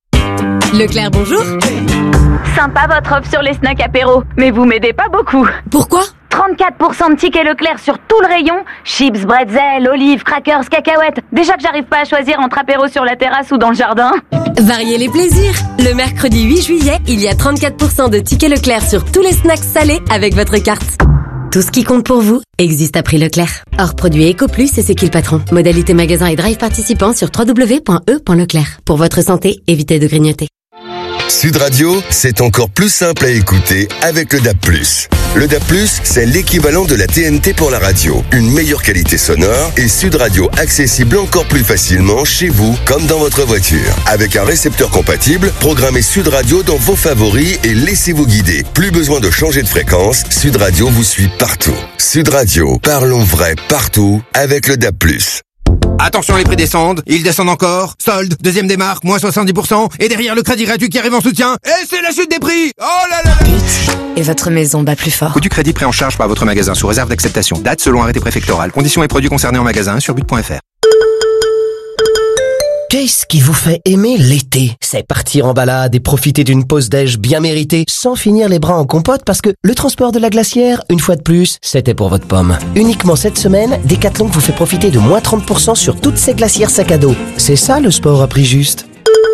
Leclerc, bonjour. Sympa votre offre sur les snacks apéro, mais vous m'aidez pas beaucoup. Pourquoi? trente-quatre pour cent de tickets Leclerc sur tout le rayon. Chips, bretzel, olives, crackers, cacahuètes. Déjà que j'arrive pas à choisir entre apéro sur la terrasse ou dans le jardin. Variez les plaisirs. Le mercredi huit juillet, il y a trente-quatre pour cent de tickets Leclerc sur tous les snacks salés avec votre carte. Tout ce qui compte pour vous existe à prix Leclerc. Hors produit EcoPlus et c'est qui le patron. Modalité magasin et drive participants sur w w w point e point leclerc. Pour votre santé, évitez de grignoter. Sud Radio, c'est encore plus simple à écouter avec le D A B plus. Le D A B plus, c'est l'équivalent de la T N T pour la radio. Une meilleure qualité sonore et Sud Radio accessible encore plus facilement chez vous comme dans votre voiture. Avec un récepteur compatible, programmez Sud Radio dans vos favoris et laissez-vous guider. Plus besoin de changer de fréquence, Sud Radio vous suit partout. Sud Radio, parlons vrai partout avec le D A B plus. Attention, les prix descendent, ils descendent encore. Solde, deuxième démarque, moins soixante-dix pour cent. Et derrière, le crédit gratuit qui arrive en soutien. Et c'est la chute des prix. Oh là là là. Et votre maison bat plus fort. Coût du crédit pris en charge par votre magasin sous réserve d'acceptation. Date selon arrêté préfectoral. Conditions et produits concernés en magasin sur but point f r. Qu'est-ce qui vous fait aimer l'été? C'est partir en balade et profiter d'une pause déj bien méritée sans finir les bras en compote parce que le transport de la glacière, une fois de plus, c'était pour votre pomme. Uniquement cette semaine, Decathlon vous fait profiter de moins trente pour cent sur toutes ces glacières sac à dos. C'est ça le sport à prix juste.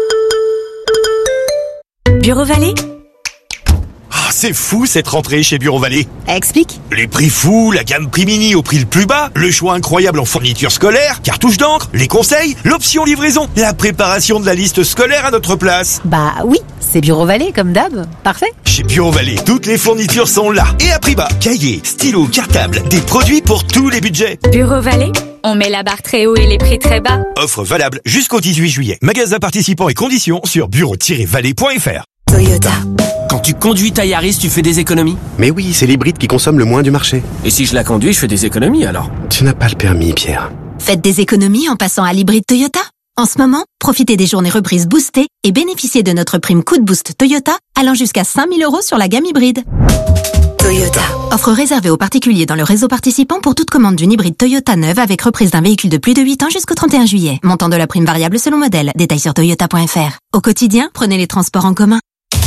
Bureau Vallée. Oh, c'est fou cette rentrée chez Bureau Vallée. Explique. Les prix fous, la gamme prix mini au prix le plus bas, le choix incroyable en fournitures scolaires, cartouches d'encre, les conseils, l'option livraison, la préparation de la liste scolaire à notre place. Bah oui, c'est Bureau Vallée comme d'hab. Parfait. Chez Bureau Vallée, toutes les fournitures sont là et à prix bas. Cahiers, stylos, cartables, des produits pour tous les budgets. Bureau Vallée, on met la barre très haut et les prix très bas. Offre valable jusqu'au dix-huit juillet. Magasin participants et conditions sur bureau tiret vallée point f r. Toyota. Quand tu conduis ta Yaris, tu fais des économies? Mais oui, c'est l'hybride qui consomme le moins du marché. Et si je la conduis, je fais des économies alors? Tu n'as pas le permis, Pierre. Faites des économies en passant à l'hybride Toyota. En ce moment, profitez des journées reprises boostées et bénéficiez de notre prime coup de boost Toyota allant jusqu'à cinq mille euros sur la gamme hybride. Toyota. Offre réservée aux particuliers dans le réseau participant pour toute commande d'une hybride Toyota neuve avec reprise d'un véhicule de plus de huit ans jusqu'au trente et un juillet. Montant de la prime variable selon modèle. Détails sur toyota point f r. Au quotidien, prenez les transports en commun.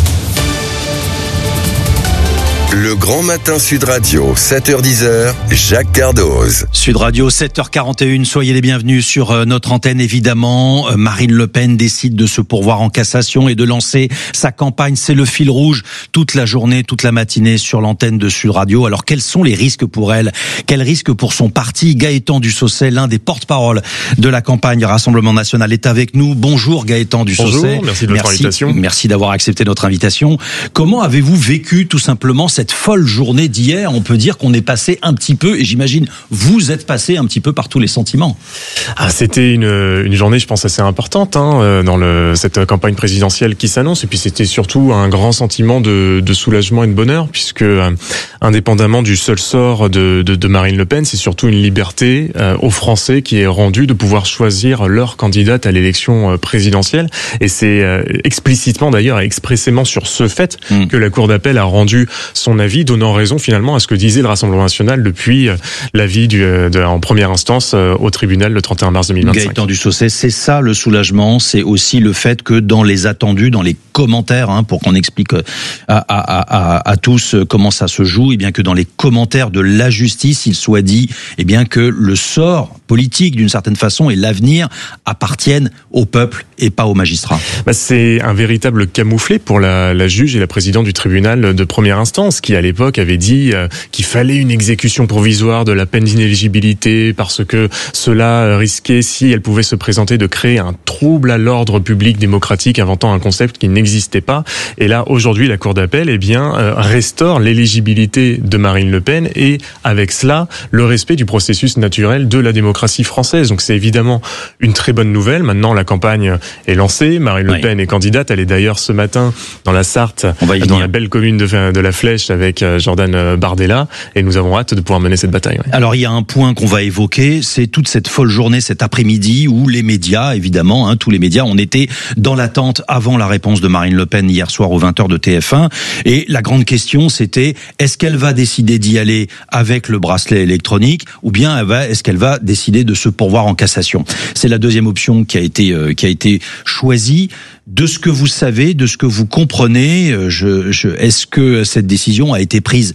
Le grand matin Sud Radio, sept heures dix, Jacques Cardoz. Sud Radio, sept heures quarante et une, soyez les bienvenus sur notre antenne évidemment. Marine Le Pen décide de se pourvoir en cassation et de lancer sa campagne. C'est le fil rouge toute la journée, toute la matinée sur l'antenne de Sud Radio. Alors quels sont les risques pour elle? Quels risques pour son parti? Gaëtan Dussaucet, l'un des porte-parole de la campagne Rassemblement National, est avec nous. Bonjour Gaëtan Dussaucet. Bonjour, merci de votre merci, invitation. Merci d'avoir accepté notre invitation. Comment avez-vous vécu tout simplement cette folle journée d'hier? On peut dire qu'on est passé un petit peu, et j'imagine vous êtes passé un petit peu par tous les sentiments. Ah, c'était une, une journée, je pense, assez importante hein, dans le, cette campagne présidentielle qui s'annonce. Et puis c'était surtout un grand sentiment de, de soulagement et de bonheur, puisque euh, indépendamment du seul sort de, de, de Marine Le Pen, c'est surtout une liberté euh, aux Français qui est rendue de pouvoir choisir leur candidate à l'élection présidentielle. Et c'est euh, explicitement d'ailleurs, expressément sur ce fait mmh. que la Cour d'appel a rendu son avis, donnant raison finalement à ce que disait le Rassemblement National depuis l'avis du, de, en première instance au tribunal le trente et un mars deux mille vingt-cinq. Gaëtan Dussaucet, c'est ça le soulagement, c'est aussi le fait que dans les attendus, dans les commentaires, hein, pour qu'on explique à, à, à, à tous comment ça se joue, et bien que dans les commentaires de la justice, il soit dit et bien que le sort politique d'une certaine façon et l'avenir appartiennent au peuple et pas aux magistrats. Bah, c'est un véritable camouflet pour la, la juge et la présidente du tribunal de première instance qui à l'époque avait dit euh, qu'il fallait une exécution provisoire de la peine d'inéligibilité parce que cela risquait, si elle pouvait se présenter, de créer un trouble à l'ordre public démocratique, inventant un concept qui n'existait pas. Et là, aujourd'hui, la Cour d'appel eh bien, euh, restaure l'éligibilité de Marine Le Pen et avec cela, le respect du processus naturel de la démocratie française. Donc c'est évidemment une très bonne nouvelle. Maintenant, la campagne est lancée. Marine Le oui. Pen est candidate. Elle est d'ailleurs ce matin dans la Sarthe, dans la belle commune de, de la Flèche avec Jordan Bardella. Et nous avons hâte de pouvoir mener cette bataille. Oui. Alors, il y a un point qu'on va évoquer. C'est toute cette folle journée, cet après-midi où les médias, évidemment, hein, tous les médias, on était dans l'attente avant la réponse de Marine Le Pen hier soir aux vingt heures de T F un. Et la grande question, c'était est-ce qu'elle va décider d'y aller avec le bracelet électronique ou bien elle va, est-ce qu'elle va décider de se pourvoir en cassation? C'est la deuxième option qui a été euh, qui a été choisie. De ce que vous savez, de ce que vous comprenez, je, je, est-ce que cette décision a été prise très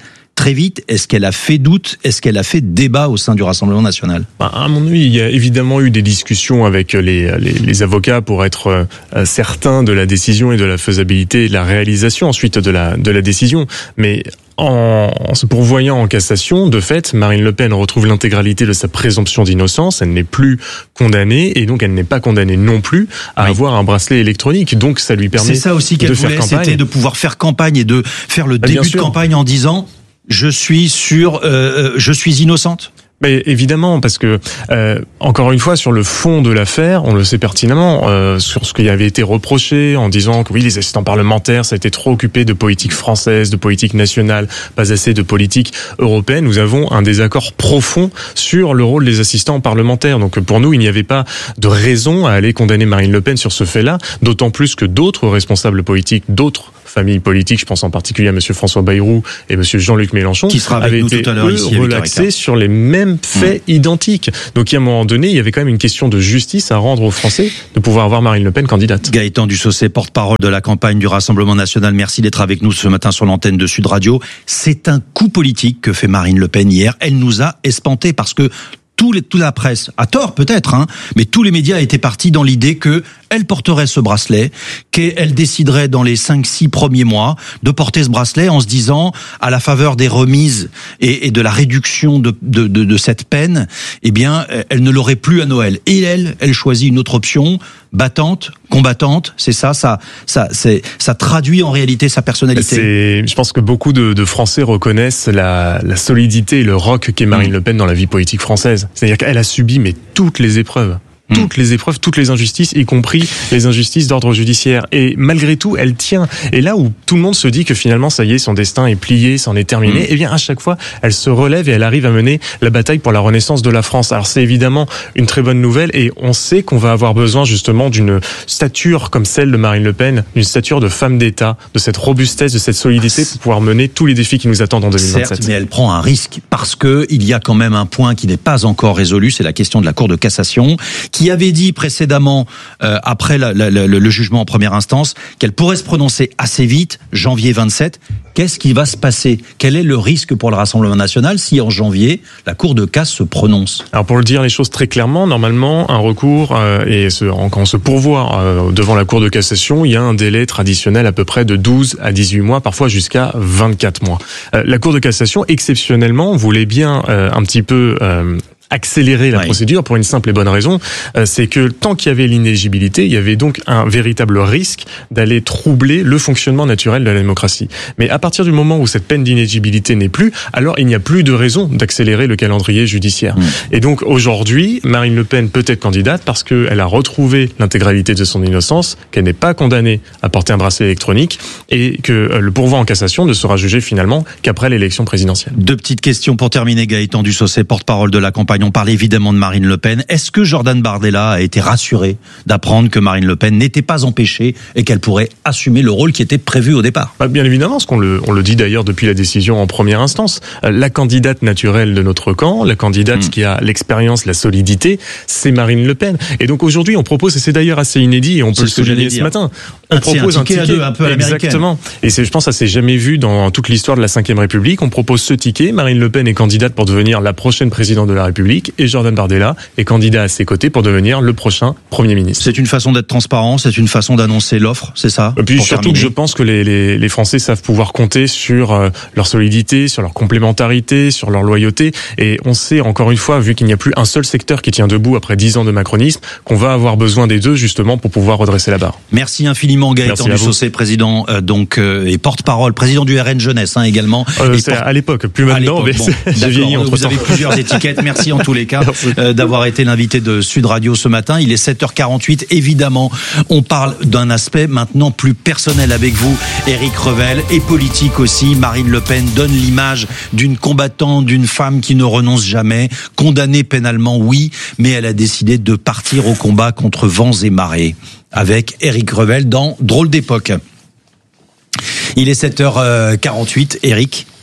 très vite? Est-ce qu'elle a fait doute? Est-ce qu'elle a fait débat au sein du Rassemblement national? Bah, à mon avis, il y a évidemment eu des discussions avec les, les, les avocats pour être euh, certains de la décision et de la faisabilité et de la réalisation ensuite de la, de la décision. Mais en, en se pourvoyant en cassation, de fait, Marine Le Pen retrouve l'intégralité de sa présomption d'innocence. Elle n'est plus condamnée et donc elle n'est pas condamnée non plus à oui. avoir un bracelet électronique. Donc ça lui permet de faire campagne. C'est ça aussi qu'elle voulait, c'était de pouvoir faire campagne et de faire le bah, début de campagne en disant je suis sur, euh, je suis innocente. Mais évidemment, parce que euh, encore une fois, sur le fond de l'affaire, on le sait pertinemment, euh, sur ce qui avait été reproché en disant que oui, les assistants parlementaires, ça a été trop occupé de politique française, de politique nationale, pas assez de politique européenne. Nous avons un désaccord profond sur le rôle des assistants parlementaires. Donc pour nous, il n'y avait pas de raison à aller condamner Marine Le Pen sur ce fait-là, d'autant plus que d'autres responsables politiques, d'autres familles politiques, je pense en particulier à M. François Bayrou et M. Jean-Luc Mélenchon, qui sera avec avaient nous été tout à l'heure eux, ici relaxés sur les mêmes faits mmh. identiques. Donc à un moment donné, il y avait quand même une question de justice à rendre aux Français de pouvoir avoir Marine Le Pen candidate. Gaëtan Dussaucé, porte-parole de la campagne du Rassemblement national, merci d'être avec nous ce matin sur l'antenne de Sud Radio. C'est un coup politique que fait Marine Le Pen hier. Elle nous a espantés parce que Tous les, toute la presse, à tort peut-être, hein, mais tous les médias étaient partis dans l'idée que elle porterait ce bracelet, qu'elle déciderait dans les cinq six premiers mois de porter ce bracelet en se disant, à la faveur des remises et, et de la réduction de, de, de, de cette peine, eh bien, elle ne l'aurait plus à Noël. Et elle, elle choisit une autre option, battante, combattante, c'est ça, ça, ça, c'est, ça traduit en réalité sa personnalité. C'est, je pense que beaucoup de, de Français reconnaissent la, la solidité et le roc qu'est Marine mmh. Le Pen dans la vie politique française. C'est-à-dire qu'elle a subi mais toutes les épreuves. Toutes les épreuves, toutes les injustices, y compris les injustices d'ordre judiciaire. Et malgré tout, elle tient. Et là où tout le monde se dit que finalement, ça y est, son destin est plié, c'en est terminé, mmh. eh bien, à chaque fois, elle se relève et elle arrive à mener la bataille pour la renaissance de la France. Alors, c'est évidemment une très bonne nouvelle et on sait qu'on va avoir besoin justement d'une stature comme celle de Marine Le Pen, d'une stature de femme d'État, de cette robustesse, de cette solidité pour pouvoir mener tous les défis qui nous attendent en deux mille vingt-sept. Certes, mais elle prend un risque parce que il y a quand même un point qui n'est pas encore résolu, c'est la question de la Cour de cassation, qui avait dit précédemment, euh, après la, la, la, le jugement en première instance, qu'elle pourrait se prononcer assez vite, janvier vingt-sept. Qu'est-ce qui va se passer? Quel est le risque pour le Rassemblement national si en janvier, la Cour de casse se prononce? Alors pour le dire les choses très clairement, normalement, un recours, euh, et ce, quand on se pourvoit euh, devant la Cour de cassation, il y a un délai traditionnel à peu près de douze à dix-huit mois, parfois jusqu'à vingt-quatre mois. Euh, la Cour de cassation, exceptionnellement, voulait bien euh, un petit peu... Euh, accélérer la oui. procédure pour une simple et bonne raison, euh, c'est que tant qu'il y avait l'inéligibilité, il y avait donc un véritable risque d'aller troubler le fonctionnement naturel de la démocratie. Mais à partir du moment où cette peine d'inéligibilité n'est plus, alors il n'y a plus de raison d'accélérer le calendrier judiciaire. Mmh. Et donc aujourd'hui, Marine Le Pen peut être candidate parce qu'elle a retrouvé l'intégralité de son innocence, qu'elle n'est pas condamnée à porter un bracelet électronique et que euh, le pourvoi en cassation ne sera jugé finalement qu'après l'élection présidentielle. Deux petites questions pour terminer, Gaëtan Dussaucé, porte-parole de la campagne. On parle évidemment de Marine Le Pen. Est-ce que Jordan Bardella a été rassuré d'apprendre que Marine Le Pen n'était pas empêchée et qu'elle pourrait assumer le rôle qui était prévu au départ? Bah, bien évidemment, ce qu'on le, on le dit d'ailleurs depuis la décision en première instance. La candidate naturelle de notre camp, la candidate mmh. qui a l'expérience, la solidité, c'est Marine Le Pen. Et donc aujourd'hui, on propose, et c'est d'ailleurs assez inédit, et on peut le souligner ce matin, on un propose un ticket, un, ticket à deux, un peu à exactement. Et c'est, je pense, que ça s'est jamais vu dans toute l'histoire de la cinquième République. On propose ce ticket. Marine Le Pen est candidate pour devenir la prochaine présidente de la République. Et Jordan Bardella est candidat à ses côtés pour devenir le prochain Premier ministre. C'est une façon d'être transparent, c'est une façon d'annoncer l'offre, c'est ça? Et puis surtout terminer. que je pense que les, les, les Français savent pouvoir compter sur euh, leur solidité, sur leur complémentarité, sur leur loyauté. Et on sait, encore une fois, vu qu'il n'y a plus un seul secteur qui tient debout après dix ans de macronisme, qu'on va avoir besoin des deux justement pour pouvoir redresser la barre. Merci infiniment Gaëtan Dussaucé, président euh, donc euh, et porte-parole, président du R N Jeunesse hein, également. Euh, c'est porte... à l'époque, plus maintenant, mais bon, j'ai vieilli entre temps. Vous avez plusieurs étiquettes, merci en tous les cas euh, d'avoir été l'invité de Sud Radio ce matin. Il est sept heures quarante-huit. Évidemment, on parle d'un aspect maintenant plus personnel avec vous, Éric Revel, et politique aussi. Marine Le Pen donne l'image d'une combattante, d'une femme qui ne renonce jamais, condamnée pénalement, oui, mais elle a décidé de partir au combat contre vents et marées. Avec Éric Revel dans Drôle d'époque. Il est sept heures quarante-huit. Éric.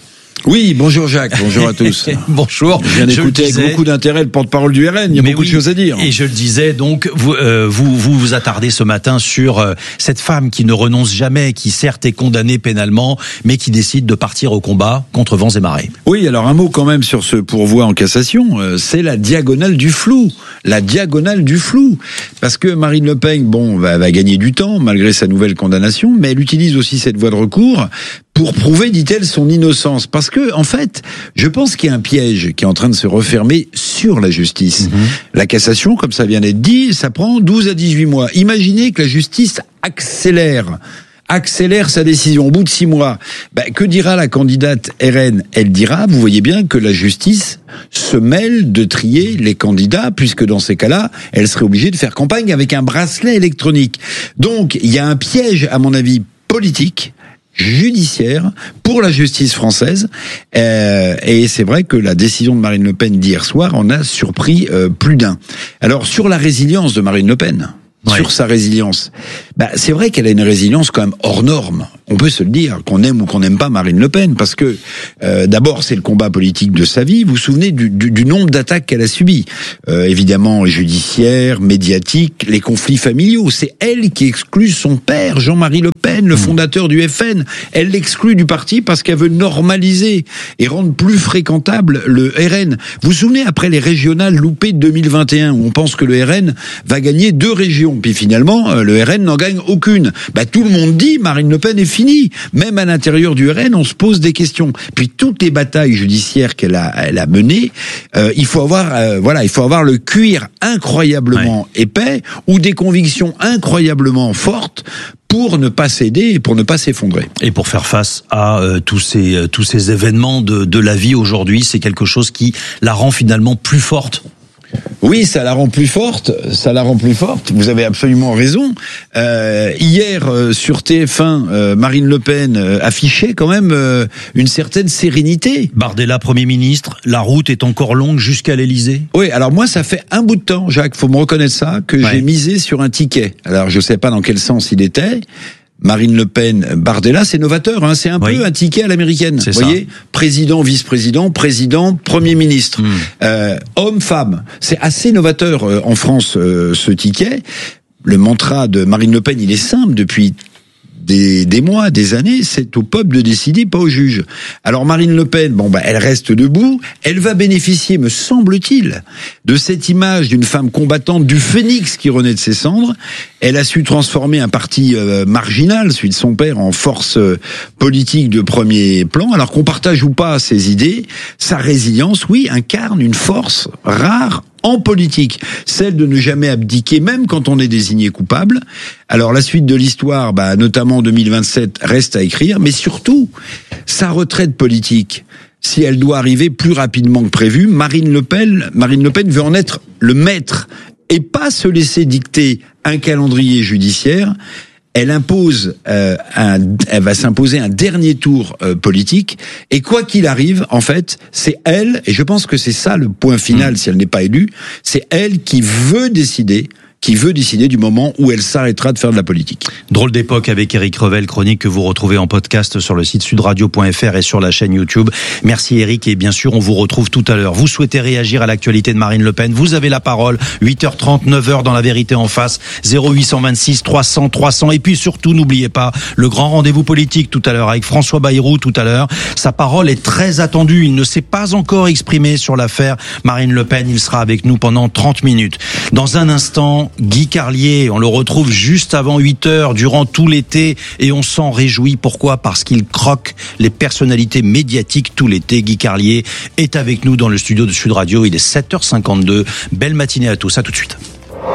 Oui, bonjour Jacques, bonjour à tous. Bonjour. Je viens d'écouter avec beaucoup d'intérêt le porte-parole du R N, il y a Mais beaucoup oui, de choses à dire. Et je le disais, donc, vous euh, vous, vous vous attardez ce matin sur euh, cette femme qui ne renonce jamais, qui certes est condamnée pénalement, mais qui décide de partir au combat contre vents et marées. Oui, alors un mot quand même sur ce pourvoi en cassation, euh, c'est la diagonale du flou. La diagonale du flou. Parce que Marine Le Pen, bon, va, va gagner du temps, malgré sa nouvelle condamnation, mais elle utilise aussi cette voie de recours pour prouver, dit-elle, son innocence. Parce que, en fait, je pense qu'il y a un piège qui est en train de se refermer sur la justice. Mmh. La cassation, comme ça vient d'être dit, ça prend douze à dix-huit mois. Imaginez que la justice accélère accélère sa décision au bout de six mois. Ben, que dira la candidate R N? Elle dira, vous voyez bien que la justice se mêle de trier les candidats, puisque dans ces cas-là, elle serait obligée de faire campagne avec un bracelet électronique. Donc, il y a un piège, à mon avis, politique, judiciaire pour la justice française, euh, et c'est vrai que la décision de Marine Le Pen d'hier soir en a surpris euh, plus d'un. Alors sur la résilience de Marine Le Pen, ouais. sur sa résilience, bah c'est vrai qu'elle a une résilience quand même hors norme. On peut se le dire, qu'on aime ou qu'on n'aime pas Marine Le Pen, parce que euh, d'abord c'est le combat politique de sa vie. Vous vous souvenez du, du, du nombre d'attaques qu'elle a subies, euh, évidemment judiciaires, médiatiques, les conflits familiaux. C'est elle qui exclut son père, Jean-Marie Le Pen, le fondateur du F N. Elle l'exclut du parti parce qu'elle veut normaliser et rendre plus fréquentable le R N. Vous vous souvenez, après les régionales loupées de deux mille vingt et un, où on pense que le R N va gagner deux régions, puis finalement le R N n'en gagne aucune. Bah, tout le monde dit Marine Le Pen est finie. Même à l'intérieur du R N, on se pose des questions. Puis toutes les batailles judiciaires qu'elle a, elle a menées, euh, il faut avoir, euh, voilà, il faut avoir le cuir incroyablement ouais. épais ou des convictions incroyablement fortes pour ne pas céder et pour ne pas s'effondrer. Et pour faire face à euh, tous ces euh, tous ces événements de de la vie aujourd'hui, c'est quelque chose qui la rend finalement plus forte. Oui, ça la rend plus forte, ça la rend plus forte, vous avez absolument raison. Euh, hier, euh, sur T F un, euh, Marine Le Pen euh, affichait quand même euh, une certaine sérénité. Bardella, Premier ministre, la route est encore longue jusqu'à l'Élysée. Oui, alors moi, ça fait un bout de temps, Jacques, faut me reconnaître ça, que ouais. j'ai misé sur un ticket. Alors, je sais pas dans quel sens il était. Marine Le Pen, Bardella, c'est novateur, hein, c'est un oui. peu un ticket à l'américaine. Vous voyez, président, vice-président, président, premier ministre, mmh. euh, homme, femme. C'est assez novateur euh, en France euh, ce ticket. Le mantra de Marine Le Pen, il est simple depuis des, des mois, des années, c'est au peuple de décider, pas au juge. Alors Marine Le Pen, bon bah elle reste debout, elle va bénéficier, me semble-t-il, de cette image d'une femme combattante, du phénix qui renaît de ses cendres. Elle a su transformer un parti euh, marginal, celui de son père, en force euh, politique de premier plan. Alors qu'on partage ou pas ses idées, sa résilience, oui, incarne une force rare en politique, celle de ne jamais abdiquer, même quand on est désigné coupable. Alors la suite de l'histoire, bah, notamment en deux mille vingt-sept, reste à écrire, mais surtout, sa retraite politique, si elle doit arriver plus rapidement que prévu, Marine Le Pen, Marine Le Pen veut en être le maître et pas se laisser dicter un calendrier judiciaire. Elle impose, euh, un, elle va s'imposer un dernier tour euh, politique, et quoi qu'il arrive, en fait, c'est elle, et je pense que c'est ça le point final, mmh. si elle n'est pas élue, c'est elle qui veut décider, qui veut décider du moment où elle s'arrêtera de faire de la politique. Drôle d'époque avec Éric Revel, chronique que vous retrouvez en podcast sur le site sudradio point f r et sur la chaîne YouTube. Merci Éric, et bien sûr on vous retrouve tout à l'heure. Vous souhaitez réagir à l'actualité de Marine Le Pen, vous avez la parole, huit heures trente, neuf heures dans La Vérité en face, zéro huit cent vingt-six trois cents trois cents, et puis surtout n'oubliez pas le grand rendez-vous politique tout à l'heure avec François Bayrou tout à l'heure. Sa parole est très attendue, il ne s'est pas encore exprimé sur l'affaire Marine Le Pen, il sera avec nous pendant trente minutes. Dans un instant, Guy Carlier, on le retrouve juste avant huit heures, durant tout l'été, et on s'en réjouit. Pourquoi ? Parce qu'il croque les personnalités médiatiques tout l'été. Guy Carlier est avec nous dans le studio de Sud Radio, il est sept heures cinquante-deux. Belle matinée à tous, à tout de suite.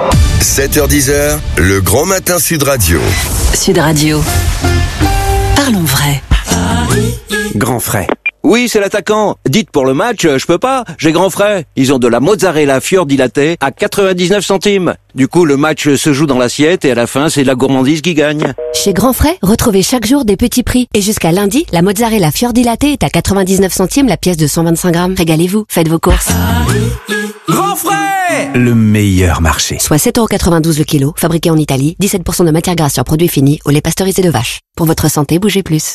sept heures dix, le grand matin Sud Radio. Sud Radio. Parlons vrai. Grand frais. Oui, c'est l'attaquant. Dites pour le match, je peux pas, j'ai grand frais. Ils ont de la mozzarella fior di latte à quatre-vingt-dix-neuf centimes. Du coup, le match se joue dans l'assiette et à la fin, c'est la gourmandise qui gagne. Chez Grand Frais, retrouvez chaque jour des petits prix. Et jusqu'à lundi, la mozzarella fior di latte est à quatre-vingt-dix-neuf centimes la pièce de cent vingt-cinq grammes. Régalez-vous, faites vos courses. Grand Frais, le meilleur marché. Soit sept euros quatre-vingt-douze le kilo, fabriqué en Italie, dix-sept pour cent de matière grasse sur produits finis, au lait pasteurisé de vache. Pour votre santé, bougez plus.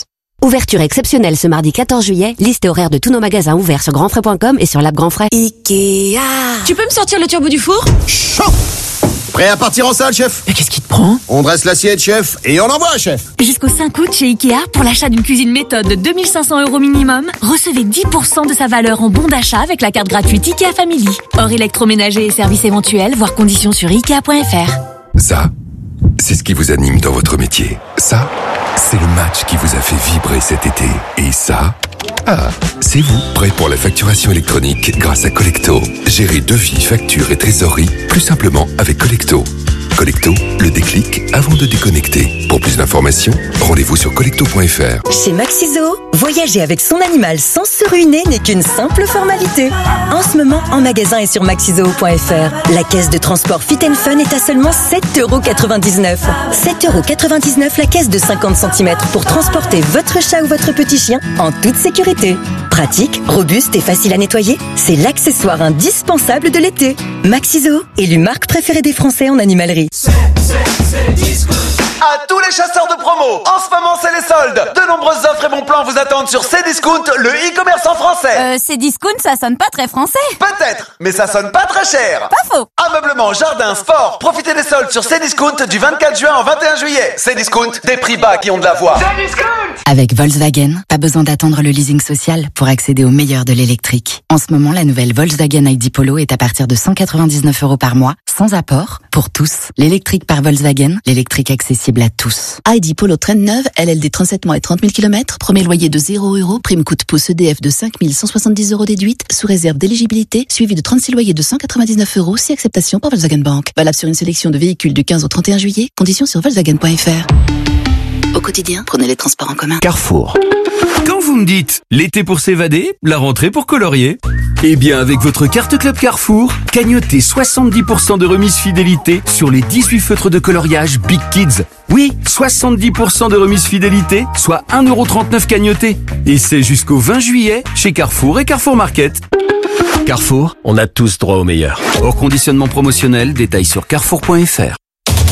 Ouverture exceptionnelle ce mardi quatorze juillet. Liste et horaire de tous nos magasins ouverts sur grandfrais point com et sur l'app Grand Frais. Ikea. Tu peux me sortir le turbo du four? Chaud! Prêt à partir en salle, chef? Mais qu'est-ce qui te prend? On dresse l'assiette, chef, et on envoie, chef. Jusqu'au cinq août chez Ikea, pour l'achat d'une cuisine méthode de deux mille cinq cents euros minimum, recevez dix pour cent de sa valeur en bon d'achat avec la carte gratuite Ikea Family. Hors électroménager et services éventuels, voire conditions sur ikea point f r. Ça, c'est ce qui vous anime dans votre métier. Ça, c'est le match qui vous a fait vibrer cet été. Et ça, ah, c'est vous, prêt pour la facturation électronique grâce à Collecto. Gérez devis, factures et trésorerie plus simplement avec Collecto. Collecto, le déclic avant de déconnecter. Pour plus d'informations, rendez-vous sur collecto point f r. Chez Maxiso, voyager avec son animal sans se ruiner n'est qu'une simple formalité. En ce moment, en magasin et sur maxiso point f r, la caisse de transport Fit and Fun est à seulement sept euros quatre-vingt-dix-neuf. sept euros quatre-vingt-dix-neuf la caisse de cinquante centimètres pour transporter votre chat ou votre petit chien en toute sécurité. Pratique, robuste et facile à nettoyer, c'est l'accessoire indispensable de l'été. Maxiso, élu marque préférée des Français en animalerie. C'est, c'est, c'est Discount. À tous les chasseurs de promo, en ce moment c'est les soldes. De nombreuses offres et bons plans vous attendent sur Cdiscount, le e-commerce en français. Euh, Cdiscount, ça sonne pas très français. Peut-être, mais ça sonne pas très cher. Pas faux. Ameublement, jardin, sport, profitez des soldes sur Cdiscount du vingt-quatre juin au vingt et un juillet. Cdiscount, des prix bas qui ont de la voix. Cdiscount. Avec Volkswagen, pas besoin d'attendre le leasing social pour accéder au meilleur de l'électrique. En ce moment, la nouvelle Volkswagen I D Polo est à partir de cent quatre-vingt-dix-neuf euros par mois, sans apport, pour tous. L'électrique par Volkswagen, l'électrique accessible à tous. I D Polo Traîne neuve, L L D trente-sept mois et trente mille kilomètres, premier loyer de zéro euros, prime coût pouce E D F de cinq mille cent soixante-dix euros déduite, sous réserve d'éligibilité, suivi de trente-six loyers de cent quatre-vingt-dix-neuf euros, si acceptation par Volkswagen Bank. Valable sur une sélection de véhicules du quinze au trente et un juillet, conditions sur volkswagen point f r. Au quotidien, prenez les transports en commun. Carrefour. Quand vous me dites l'été pour s'évader, la rentrée pour colorier, eh bien avec votre carte Club Carrefour, cagnotez soixante-dix pour cent de remise fidélité sur les dix-huit feutres de coloriage Big Kids. Oui, soixante-dix pour cent de remise fidélité, soit un euro trente-neuf cagnoté. Et c'est jusqu'au vingt juillet chez Carrefour et Carrefour Market. Carrefour, on a tous droit au meilleur. Hors conditionnement promotionnel, détail sur carrefour point f r.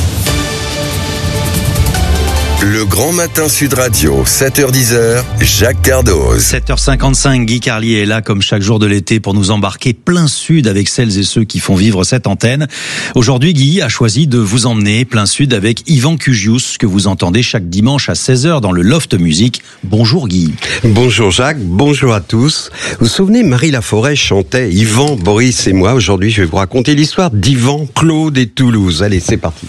Le Grand Matin Sud Radio, sept heures dix, Jacques Cardoz. sept heures cinquante-cinq, Guy Carlier est là comme chaque jour de l'été pour nous embarquer plein sud avec celles et ceux qui font vivre cette antenne. Aujourd'hui, Guy a choisi de vous emmener plein sud avec Yvan Cugius, que vous entendez chaque dimanche à seize heures dans le Loft Music. Bonjour Guy. Bonjour Jacques, bonjour à tous. Vous vous souvenez, Marie Laforêt chantait Yvan, Boris et moi. Aujourd'hui, je vais vous raconter l'histoire d'Yvan, Claude et Toulouse. Allez, c'est parti.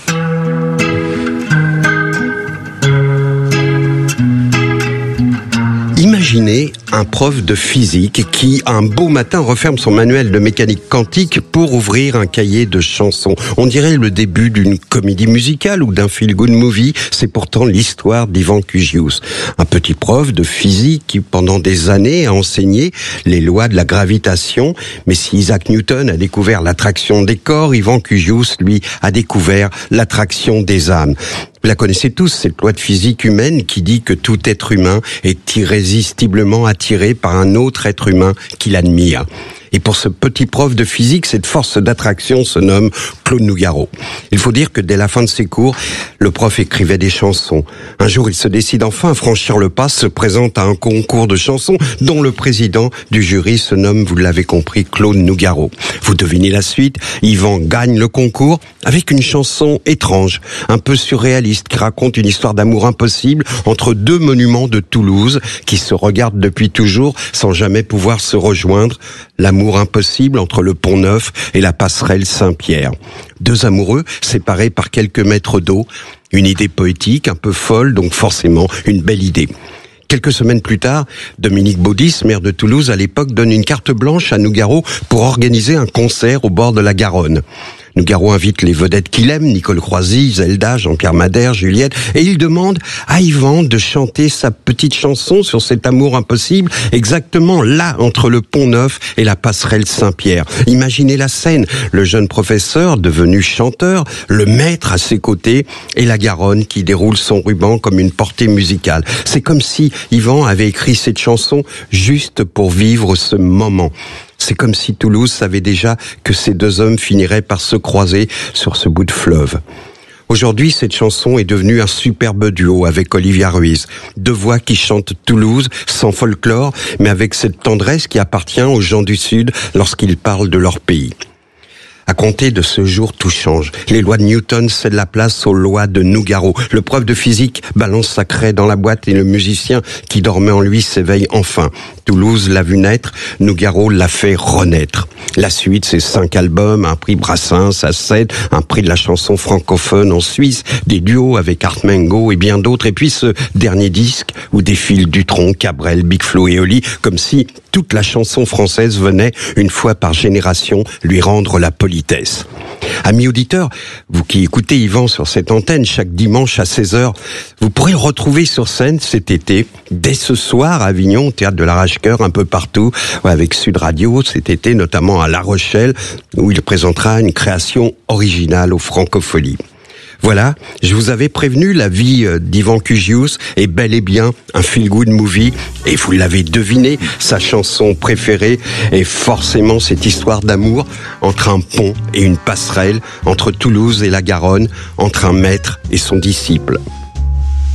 Imaginez un prof de physique qui, un beau matin, referme son manuel de mécanique quantique pour ouvrir un cahier de chansons. On dirait le début d'une comédie musicale ou d'un feel-good movie. C'est pourtant l'histoire d'Yvan Cugius. Un petit prof de physique qui, pendant des années, a enseigné les lois de la gravitation. Mais si Isaac Newton a découvert l'attraction des corps, Yvan Cugius, lui, a découvert l'attraction des âmes. Vous la connaissez tous, cette loi de physique humaine qui dit que tout être humain est irrésistiblement attiré par un autre être humain qui l'admire. Et pour ce petit prof de physique, cette force d'attraction se nomme Claude Nougaro. Il faut dire que dès la fin de ses cours, le prof écrivait des chansons. Un jour, il se décide enfin à franchir le pas, se présente à un concours de chansons dont le président du jury se nomme, vous l'avez compris, Claude Nougaro. Vous devinez la suite, Yvan gagne le concours avec une chanson étrange, un peu surréaliste, qui raconte une histoire d'amour impossible entre deux monuments de Toulouse qui se regardent depuis toujours sans jamais pouvoir se rejoindre. L'amour impossible entre le Pont Neuf et la passerelle Saint-Pierre. Deux amoureux séparés par quelques mètres d'eau. Une idée poétique, un peu folle, donc forcément une belle idée. Quelques semaines plus tard, Dominique Baudis, maire de Toulouse à l'époque, donne une carte blanche à Nougaro pour organiser un concert au bord de la Garonne. Nougaro invite les vedettes qu'il aime, Nicole Croisy, Zelda, Jean-Pierre Madère, Juliette, et il demande à Yvan de chanter sa petite chanson sur cet amour impossible, exactement là, entre le Pont Neuf et la passerelle Saint-Pierre. Imaginez la scène, le jeune professeur, devenu chanteur, le maître à ses côtés, et la Garonne qui déroule son ruban comme une portée musicale. C'est comme si Yvan avait écrit cette chanson juste pour vivre ce moment. C'est comme si Toulouse savait déjà que ces deux hommes finiraient par se croiser sur ce bout de fleuve. Aujourd'hui, cette chanson est devenue un superbe duo avec Olivia Ruiz. Deux voix qui chantent Toulouse, sans folklore, mais avec cette tendresse qui appartient aux gens du Sud lorsqu'ils parlent de leur pays. À compter de ce jour, tout change. Les lois de Newton cèdent la place aux lois de Nougaro. Le prof de physique balance sa craie dans la boîte et le musicien qui dormait en lui s'éveille enfin. Toulouse l'a vu naître, Nougaro l'a fait renaître. La suite, c'est cinq albums, un prix Brassens à sept, un prix de la chanson francophone en Suisse, des duos avec Art Mengo et bien d'autres, et puis ce dernier disque où défilent Dutronc, Cabrel, Big Flo et Oli, comme si toute la chanson française venait, une fois par génération, lui rendre la politesse. Amis auditeurs, vous qui écoutez Yvan sur cette antenne chaque dimanche à seize heures, vous pourrez le retrouver sur scène cet été, dès ce soir à Avignon, au Théâtre de l'Arrache-Cœur, un peu partout, avec Sud Radio, cet été notamment à La Rochelle, où il présentera une création originale aux Francopholies. Voilà, je vous avais prévenu, la vie d'Yvan Cugius est bel et bien un feel-good movie, et vous l'avez deviné, sa chanson préférée est forcément cette histoire d'amour entre un pont et une passerelle, entre Toulouse et la Garonne, entre un maître et son disciple.